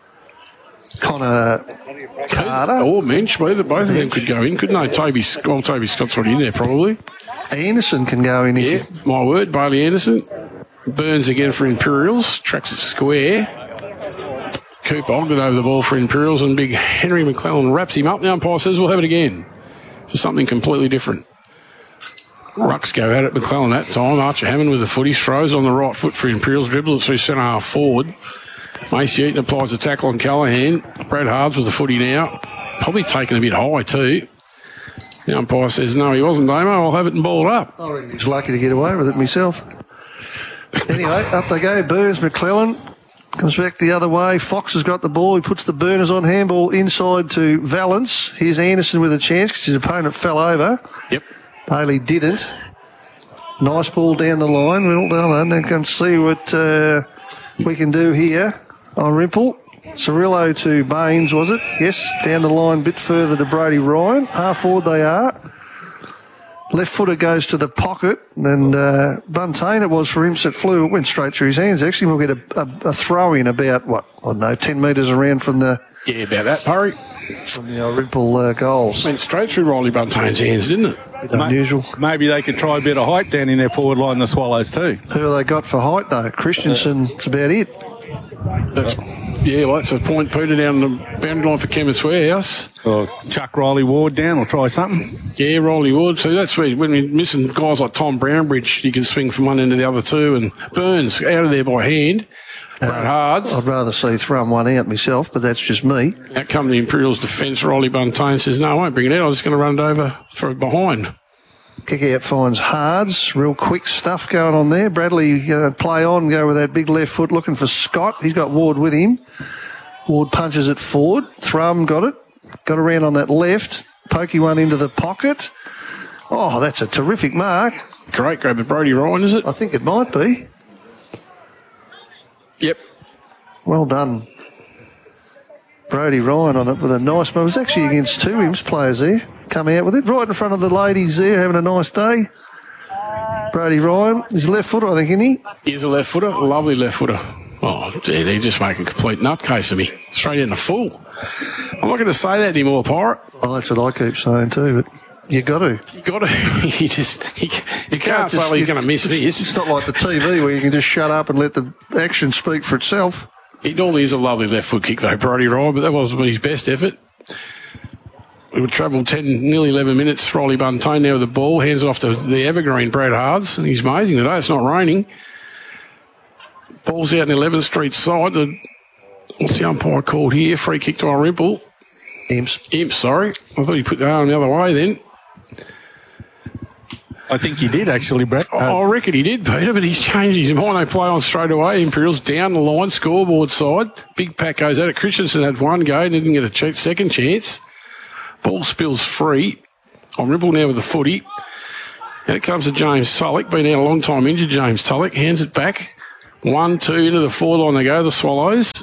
Connor Carter. Or Mensch, both, both of them could go in, couldn't they? Toby, well, Toby Scott's already in there, probably. Anderson can go in. Yeah, If my word, Bailey Anderson. Burns again for Imperials, tracks it square. Cooper Ogden over the ball for Imperials, and big Henry McClellan wraps him up. The umpire says we'll have it again for something completely different. Rucks go at it. McClellan that time. Archer Hammond with the footy. Throws on the right foot for Imperials. Dribbles it through centre half forward. Macy Eaton applies a tackle on Callaghan. Brad Hards with the footy now. Probably taken a bit high too. The umpire says, no, he wasn't, Damo. I'll have it and ball it up. I reckon he's lucky to get away with it myself. Anyway, up they go. Burns, McClellan. Comes back the other way. Fox has got the ball. He puts the burners on. Handball inside to Valance. Here's Anderson with a chance because his opponent fell over. Yep. Bailey didn't. Nice ball down the line. Well done. Now come see what uh, we can do here on Rimple. Cirillo to Baines, was it? Yes. Down the line a bit further to Brody Ryan. Half forward they are. Left footer goes to the pocket, and uh, Buntain it was for him, so it flew, it went straight through his hands. Actually, we'll get a, a, a throw in about, what, I don't know, ten metres around from the Yeah, about that, Purry. from the old Rimple uh, goals. Went straight through Riley Buntain's hands, didn't it? Bit unusual. Maybe they could try a bit of height down in their forward line, the Swallows too. Who have they got for height, though? Christensen, that's about it. That's, yeah, well, that's a point pooter down the boundary line for Chemist Warehouse. Or chuck Riley Ward down or try something. Yeah, Riley Wood. So that's where, when we're missing guys like Tom Brownbridge, you can swing from one end to the other two. And Burns out of there by hand. Brad Hards. I'd rather see Thrum one out myself, but that's just me. Out come the Imperials defence. Riley Buntain says, no, I won't bring it out. I'm just going to run it over for behind. Kick out finds Hards. Real quick stuff going on there. Bradley uh, play on, go with that big left foot looking for Scott. He's got Ward with him. Ward punches it forward. Thrum got it. Got around on that left. Pokey one into the pocket. Oh, that's a terrific mark. Great grab of Brody Ryan, is it? I think it might be. Yep. Well done. Brody Ryan on it with a nice move. It was actually against two Imps players there. Come out with it. Right in front of the ladies there, having a nice day. Brody Ryan. He's a left footer, I think, isn't he? He's a left footer. Lovely left footer. Oh, gee, they just make a complete nutcase of me. Straight in the full. I'm not going to say that anymore, Pirate. Well, that's what I keep saying too, but you got to. You got to. you just you, you can't say, well, you're going to miss it's, this. It's not like the T V where you can just shut up and let the action speak for itself. He normally is a lovely left foot kick though, Brody Ryan, but that wasn't his best effort. We would travel ten, nearly eleven minutes. Riley Buntain now with the ball, hands it off to the evergreen Brad Hards, and he's amazing today. It's not raining. Ball's out in the eleventh Street side. The, what's the umpire called here? Free kick to our Rimple. Imps. Imps, sorry. I thought he put the arm the other way then. I think he did, actually, Brett. Uh, I reckon he did, Peter, but he's changed his mind. They play on straight away. Imperials down the line, scoreboard side. Big pack goes at it. Christensen had one go and didn't get a cheap second chance. Ball spills free. On Ripple now with the footy. And it comes to James Tulloch. Been out a long time injured, James Tulloch. Hands it back. One, two, into the four line they go, the Swallows.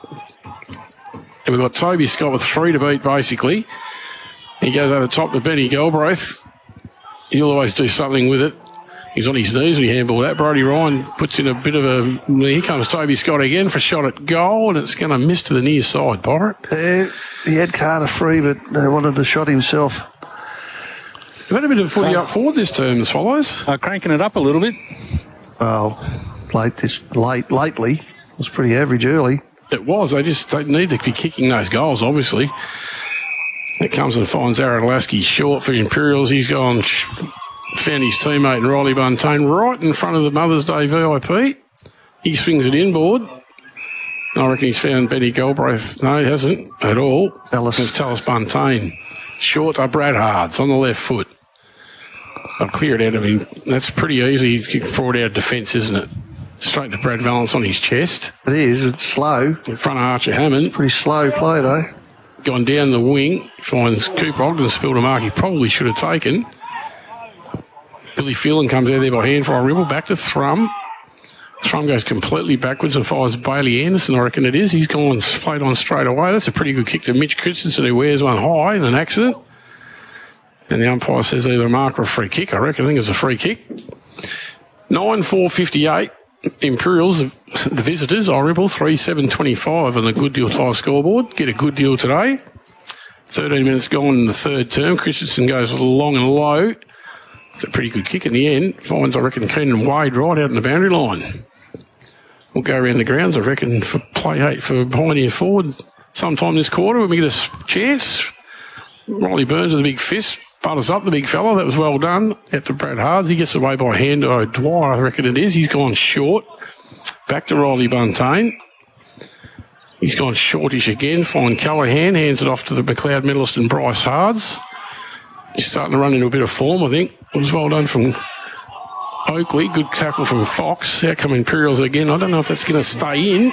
And we've got Toby Scott with three to beat, basically. He goes over the top to Benny Galbraith. He'll always do something with it. He's on his knees when he handball that. Brody Ryan puts in a bit of a... Here comes Toby Scott again for a shot at goal, and it's going to miss to the near side, Pirate. Uh, he had Carter free, but they wanted to shot himself. They've had a bit of footy up forward this term, the Swallows. Uh, cranking it up a little bit. Well, late this late lately. It was pretty average early. It was. They just they need to be kicking those goals, obviously. It comes and finds Aaron Lasky short for Imperials. He's gone, found his teammate and Riley Buntain right in front of the Mother's Day V I P. He swings it inboard. I reckon he's found Benny Galbraith. No, he hasn't at all. Ellis. It's Tallis Buntain. Short to Brad Hards on the left foot. They'll clear it out of him. That's pretty easy. Brought out of defence, isn't it? Straight to Brad Valance on his chest. It is. It's slow. In front of Archer Hammond. It's pretty slow play, though. Gone down the wing. Finds Cooper Ogden spilled a mark he probably should have taken. Billy Phelan comes out there by hand for a ribble. Back to Thrum. Thrum goes completely backwards and fires Bailey Anderson, I reckon it is. He's gone played on straight away. That's a pretty good kick to Mitch Christensen, who wears one high in an accident. And the umpire says either a mark or a free kick. I reckon. I think it's a free kick. nine four fifty-eight. Imperials, the visitors, are Ripple three seven twenty-five on the Good Deal Tyre scoreboard. Get a good deal today. thirteen minutes gone in the third term. Christensen goes long and low. It's a pretty good kick in the end. Finds, I reckon, Keenan Wade right out in the boundary line. We'll go around the grounds, I reckon, for play eight for Pioneer Forward sometime this quarter when we get a chance. Riley Burns with a big fist. Butters up the big fella. That was well done. Out to Brad Hards. He gets away by hand to O'Dwyer, I reckon it is. He's gone short. Back to Riley Buntain. He's gone shortish again. Fine Callaghan. Hands it off to the McLeod medalist and Bryce Hards. He's starting to run into a bit of form, I think. It was well done from Oakley. Good tackle from Fox. Out come Imperials again. I don't know if that's going to stay in.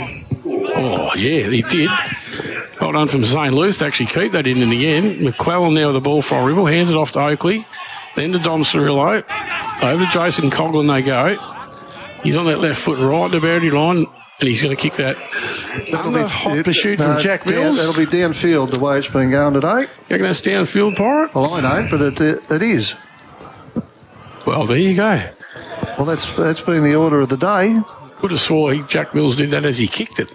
Oh, yeah, he did. Well done from Zane Luce to actually keep that in in the end. McClellan now with the ball for a Ribble. Hands it off to Oakley. Then to Dom Cirillo. Over to Jason Coughlin they go. He's on that left foot right in the boundary line, and he's going to kick that under hot it, pursuit no, from Jack Mills. Down, that'll be downfield the way it's been going today. You reckon that's downfield, Pirate? Well, I don't, but it, it, it is. Well, there you go. Well, that's that's been the order of the day. Could have swore he, Jack Mills did that as he kicked it.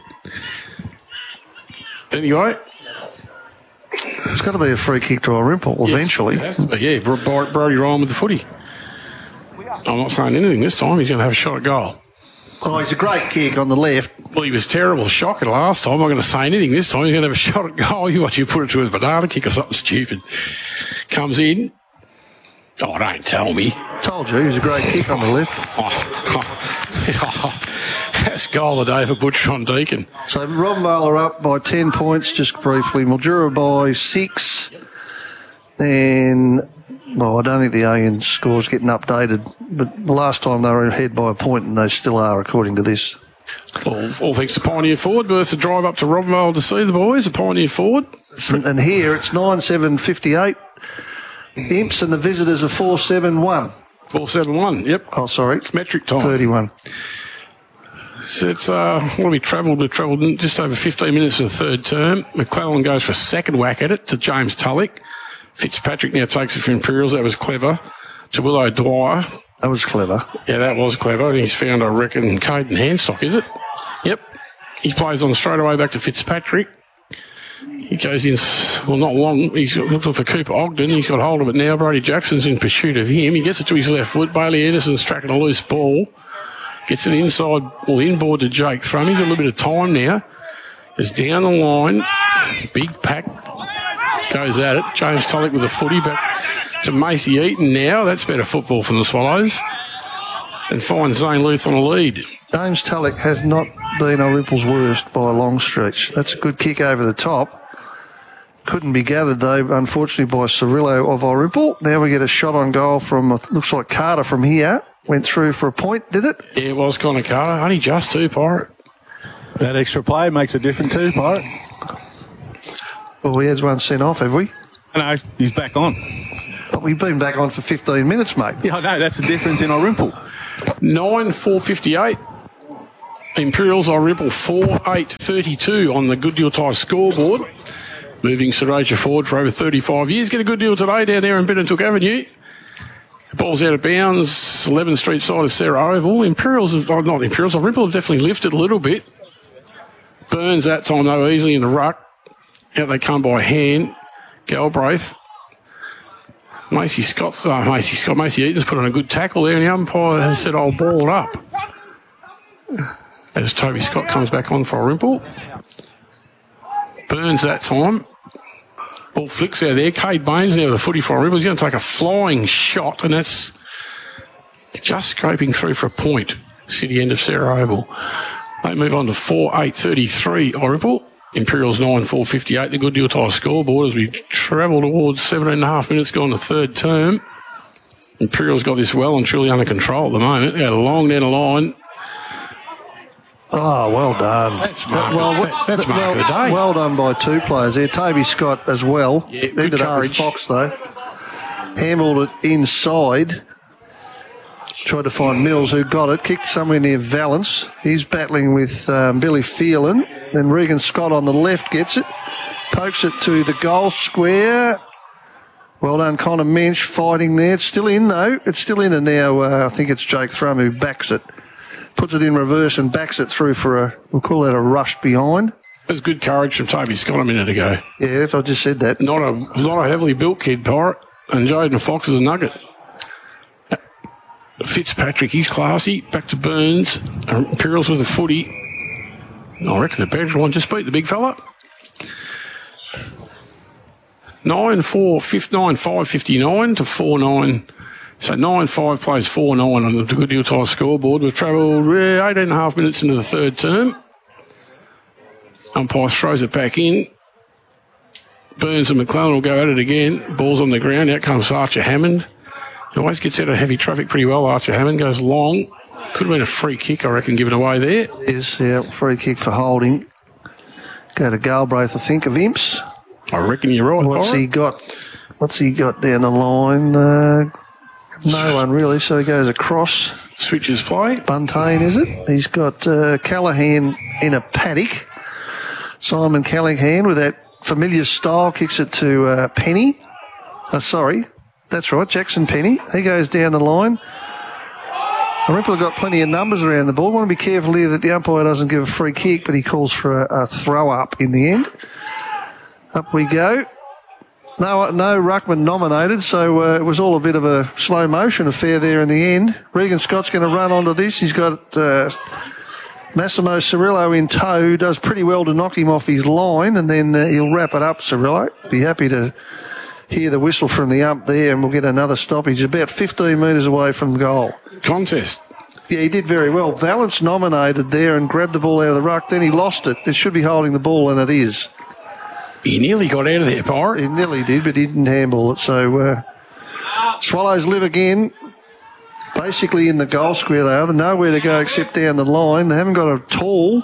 Anyway. It's got to be a free kick to a Rimple yes, eventually. It has to be, yeah. Brody Ryan with the footy. I'm not saying anything this time. He's going to have a shot at goal. Oh, he's a great kick on the left. Well, he was terrible shocking last time. I'm not going to say anything this time. He's going to have a shot at goal. You watch you put it to a banana kick or something stupid. Comes in. Oh, don't tell me. Told you, he was a great kick on the left. Oh, oh, that's goal of the day for Butcher Deacon. So Robbenvale are up by ten points, just briefly. Mildura by six. And, well, I don't think the A N score's getting updated, but the last time they were ahead by a point, and they still are, according to this. All, all thanks to Pioneer Ford. Bertha a drive up to Robbenvale to see the boys, a Pioneer Ford. And, and here it's nine seven fifty-eight. Imps and the visitors are four seven one. four seven one, yep. Oh, sorry. It's metric time. thirty-one. So it's, uh, what have we travelled? We've travelled just over fifteen minutes in the third term. McClellan goes for a second whack at it to James Tulloch. Fitzpatrick now takes it for Imperials. That was clever. To Will O'Dwyer. That was clever. Yeah, that was clever. And he's found, I reckon, Caden Handstock, is it? Yep. He plays on straight away back to Fitzpatrick. He goes in, well, not long. He's looking for Cooper Ogden. He's got hold of it now. Brody Jackson's in pursuit of him. He gets it to his left foot. Bailey Anderson's tracking a loose ball. Gets it inside, well, inboard to Jake Thrum. He's got a little bit of time now. It's down the line. Big pack. Goes at it. James Tulloch with a footy back to Macy Eaton now. That's better football from the Swallows. And finds Zane Luth on a lead. James Tulloch has not been a Ripple's worst by a long stretch. That's a good kick over the top. couldn't be gathered, though, unfortunately, by Cirillo of Orimple. Now we get a shot on goal from, looks like Carter from here. Went through for a point, did it? Yeah, it was Connor Carter. Only just too, Pirate. That extra play makes a difference too, Pirate. Well, we had one sent off, have we? No, he's back on. But we've been back on for fifteen minutes, mate. Yeah, I know. That's the difference in Orimple. nine four fifty-eight. Imperials Orimple four eight thirty-two on the Good Deal Tie scoreboard. Moving Saraja forward for over thirty-five years. Get a good deal today down there in Benetooke Avenue. The ball's out of bounds. eleventh Street side of Sarah Oval. Imperials, have, oh, not Imperials, Orimple have definitely lifted a little bit. Burns that time, though, easily in the ruck. Out they come by hand. Galbraith. Macy Scott, oh, Macy Scott, Macy Eaton's put on a good tackle there, and the umpire has said, I'll ball it up. As Toby Scott comes back on for Orimple. Burns that time. Ball flicks out there. Cade Baines now the footy for Orimple. He's going to take a flying shot, and that's just scraping through for a point. City end of Sarah Oval. They move on to four eight thirty-three Orimple. Imperials nine four fifty-eight. The Good Deal Tie scoreboard as we travel towards seventeen and a half minutes gone the third term. Imperials got this well and truly under control at the moment. They got a long down the line. Oh, well done. That's mark, well, that, that's mark well, of the day. Well done by two players there. Toby Scott as well. Yeah, good Ended up with courage. Fox, though. Handled it inside. Tried to find Mills, who got it. Kicked somewhere near Valence. He's battling with um, Billy Phelan. Then Regan Scott on the left gets it. Pokes it to the goal square. Well done, Connor Mensch fighting there. It's still in, though. It's still in, and now uh, I think it's Jake Thrum who backs it. Puts it in reverse and backs it through for a, we'll call that a rush behind. It was good courage from Toby Scott a minute ago. Yeah, I just said that. Not a not a heavily built kid, Pirate. And Jaden Fox is a nugget. Fitzpatrick, he's classy. Back to Burns. Imperials with a footy. I reckon the better one just beat the big fella. nine four nine five fifty-nine to four nine. So nine five plays four nine on the Good Deal Tie scoreboard. We've travelled uh, eighteen and a half minutes into the third term. Umpire throws it back in. Burns and McClellan will go at it again. Ball's on the ground. Out comes Archer Hammond. He always gets out of heavy traffic pretty well, Archer Hammond. Goes long. Could have been a free kick, I reckon, given away there. Is, yeah, free kick for holding. Go to Galbraith, I think, of Imps. I reckon you're right, What's Pirate. he got? What's he got down the line? Uh, no one really, so he goes across. Switches play. Buntain, is it? He's got uh, Callahan in a paddock. Simon Callahan with that familiar style kicks it to uh, Penny. Uh, sorry, that's right, Jackson Penny. He goes down the line. Orimple have got plenty of numbers around the ball. Want to be careful here that the umpire doesn't give a free kick, but he calls for a, a throw up in the end. Up we go. No, no Ruckman nominated, so uh, it was all a bit of a slow motion affair there in the end. Regan Scott's going to run onto this. He's got uh, Massimo Cirillo in tow, who does pretty well to knock him off his line, and then uh, he'll wrap it up, Cirillo. Be happy to hear the whistle from the ump there, and we'll get another stoppage about fifteen metres away from goal. Contest. Yeah, he did very well. Valence nominated there and grabbed the ball out of the ruck, then he lost it. It should be holding the ball, and it is. He nearly got out of there, Pirate. He nearly did, but he didn't handball it. So uh, Swallows live again, basically in the goal square. They are. They're nowhere to go except down the line. They haven't got a tall.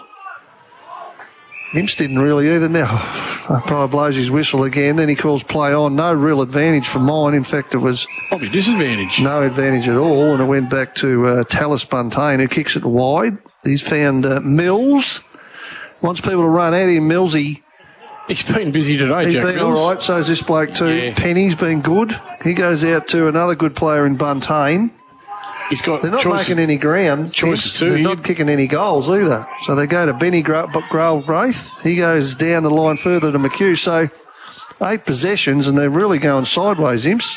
Imps didn't really either. Now, umpire blows his whistle again. Then he calls play on. No real advantage for mine. In fact, it was probably disadvantage. No advantage at all, and it went back to uh, Tallis Buntain, who kicks it wide. He's found uh, Mills. Wants people to run at him. Millsy. He's been busy today, He's Jack been Mills. all right. So's this bloke too. Yeah. Penny's been good. He goes out to another good player in Buntain. He's got. They're not choice, making any ground. Choices too. They're not kicking any goals either. So they go to Benny Galbraith. He goes down the line further to McHugh. So eight possessions, and they're really going sideways, Imps.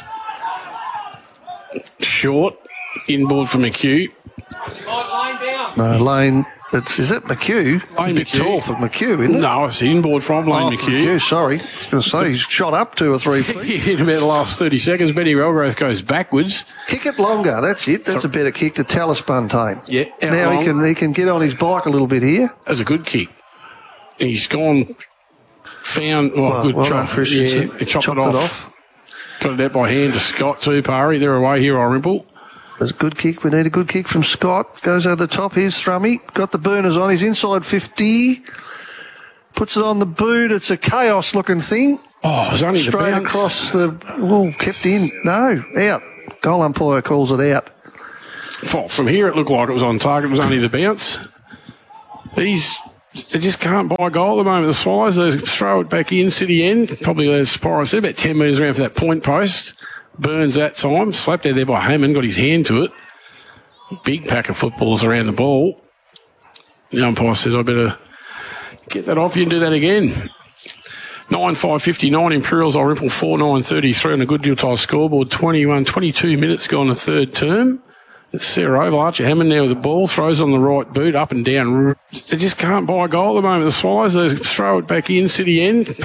Short. Inboard for McHugh. No, Lane. It's, is it McHugh? Lane a bit McHugh. tall for McHugh, isn't it? No, it's the inboard from Lane Oh, for McHugh. McHugh, sorry. I was going to say, he's shot up two or three feet. In about the last thirty seconds, Benny Galbraith goes backwards. Kick it longer, that's it. That's So- a better kick to Tallis Buntain. Yeah, out Now long. he can he can get on his bike a little bit here. That's a good kick. He's gone Found, well, Well, good well chop. done, Christensen. Yeah, he chopped, Chopped it, it off. off. Got it out by hand to Scott too, Parry. They're away here, Dalrymple. There's a good kick. We need a good kick from Scott. Goes over the top. Here's Thrummy. Got the burners on. He's inside fifty. Puts it on the boot. It's a chaos-looking thing. Oh, it was only the Straight bounce. across the... Oh, kept in. No, out. Goal umpire calls it out. Well, from here, it looked like it was on target. It was only the bounce. These... They just can't buy a goal at the moment. The Swallows, they throw it back in, City end. Probably, as Spiro said, about ten metres around for that point post. Burns that time. Slapped out there by Heyman. Got his hand to it. Big pack of footballs around the ball. The umpire says, I better get that off you and do that again. nine five fifty-nine Imperials, Dalrymple four nine thirty-three on a good deal tie scoreboard. twenty-one, twenty-two minutes gone the third term. It's Sarah Oval. Archer Hammond now with the ball. Throws on the right boot, up and down. They just can't buy a goal at the moment. The Swallows, they throw it back in, City end.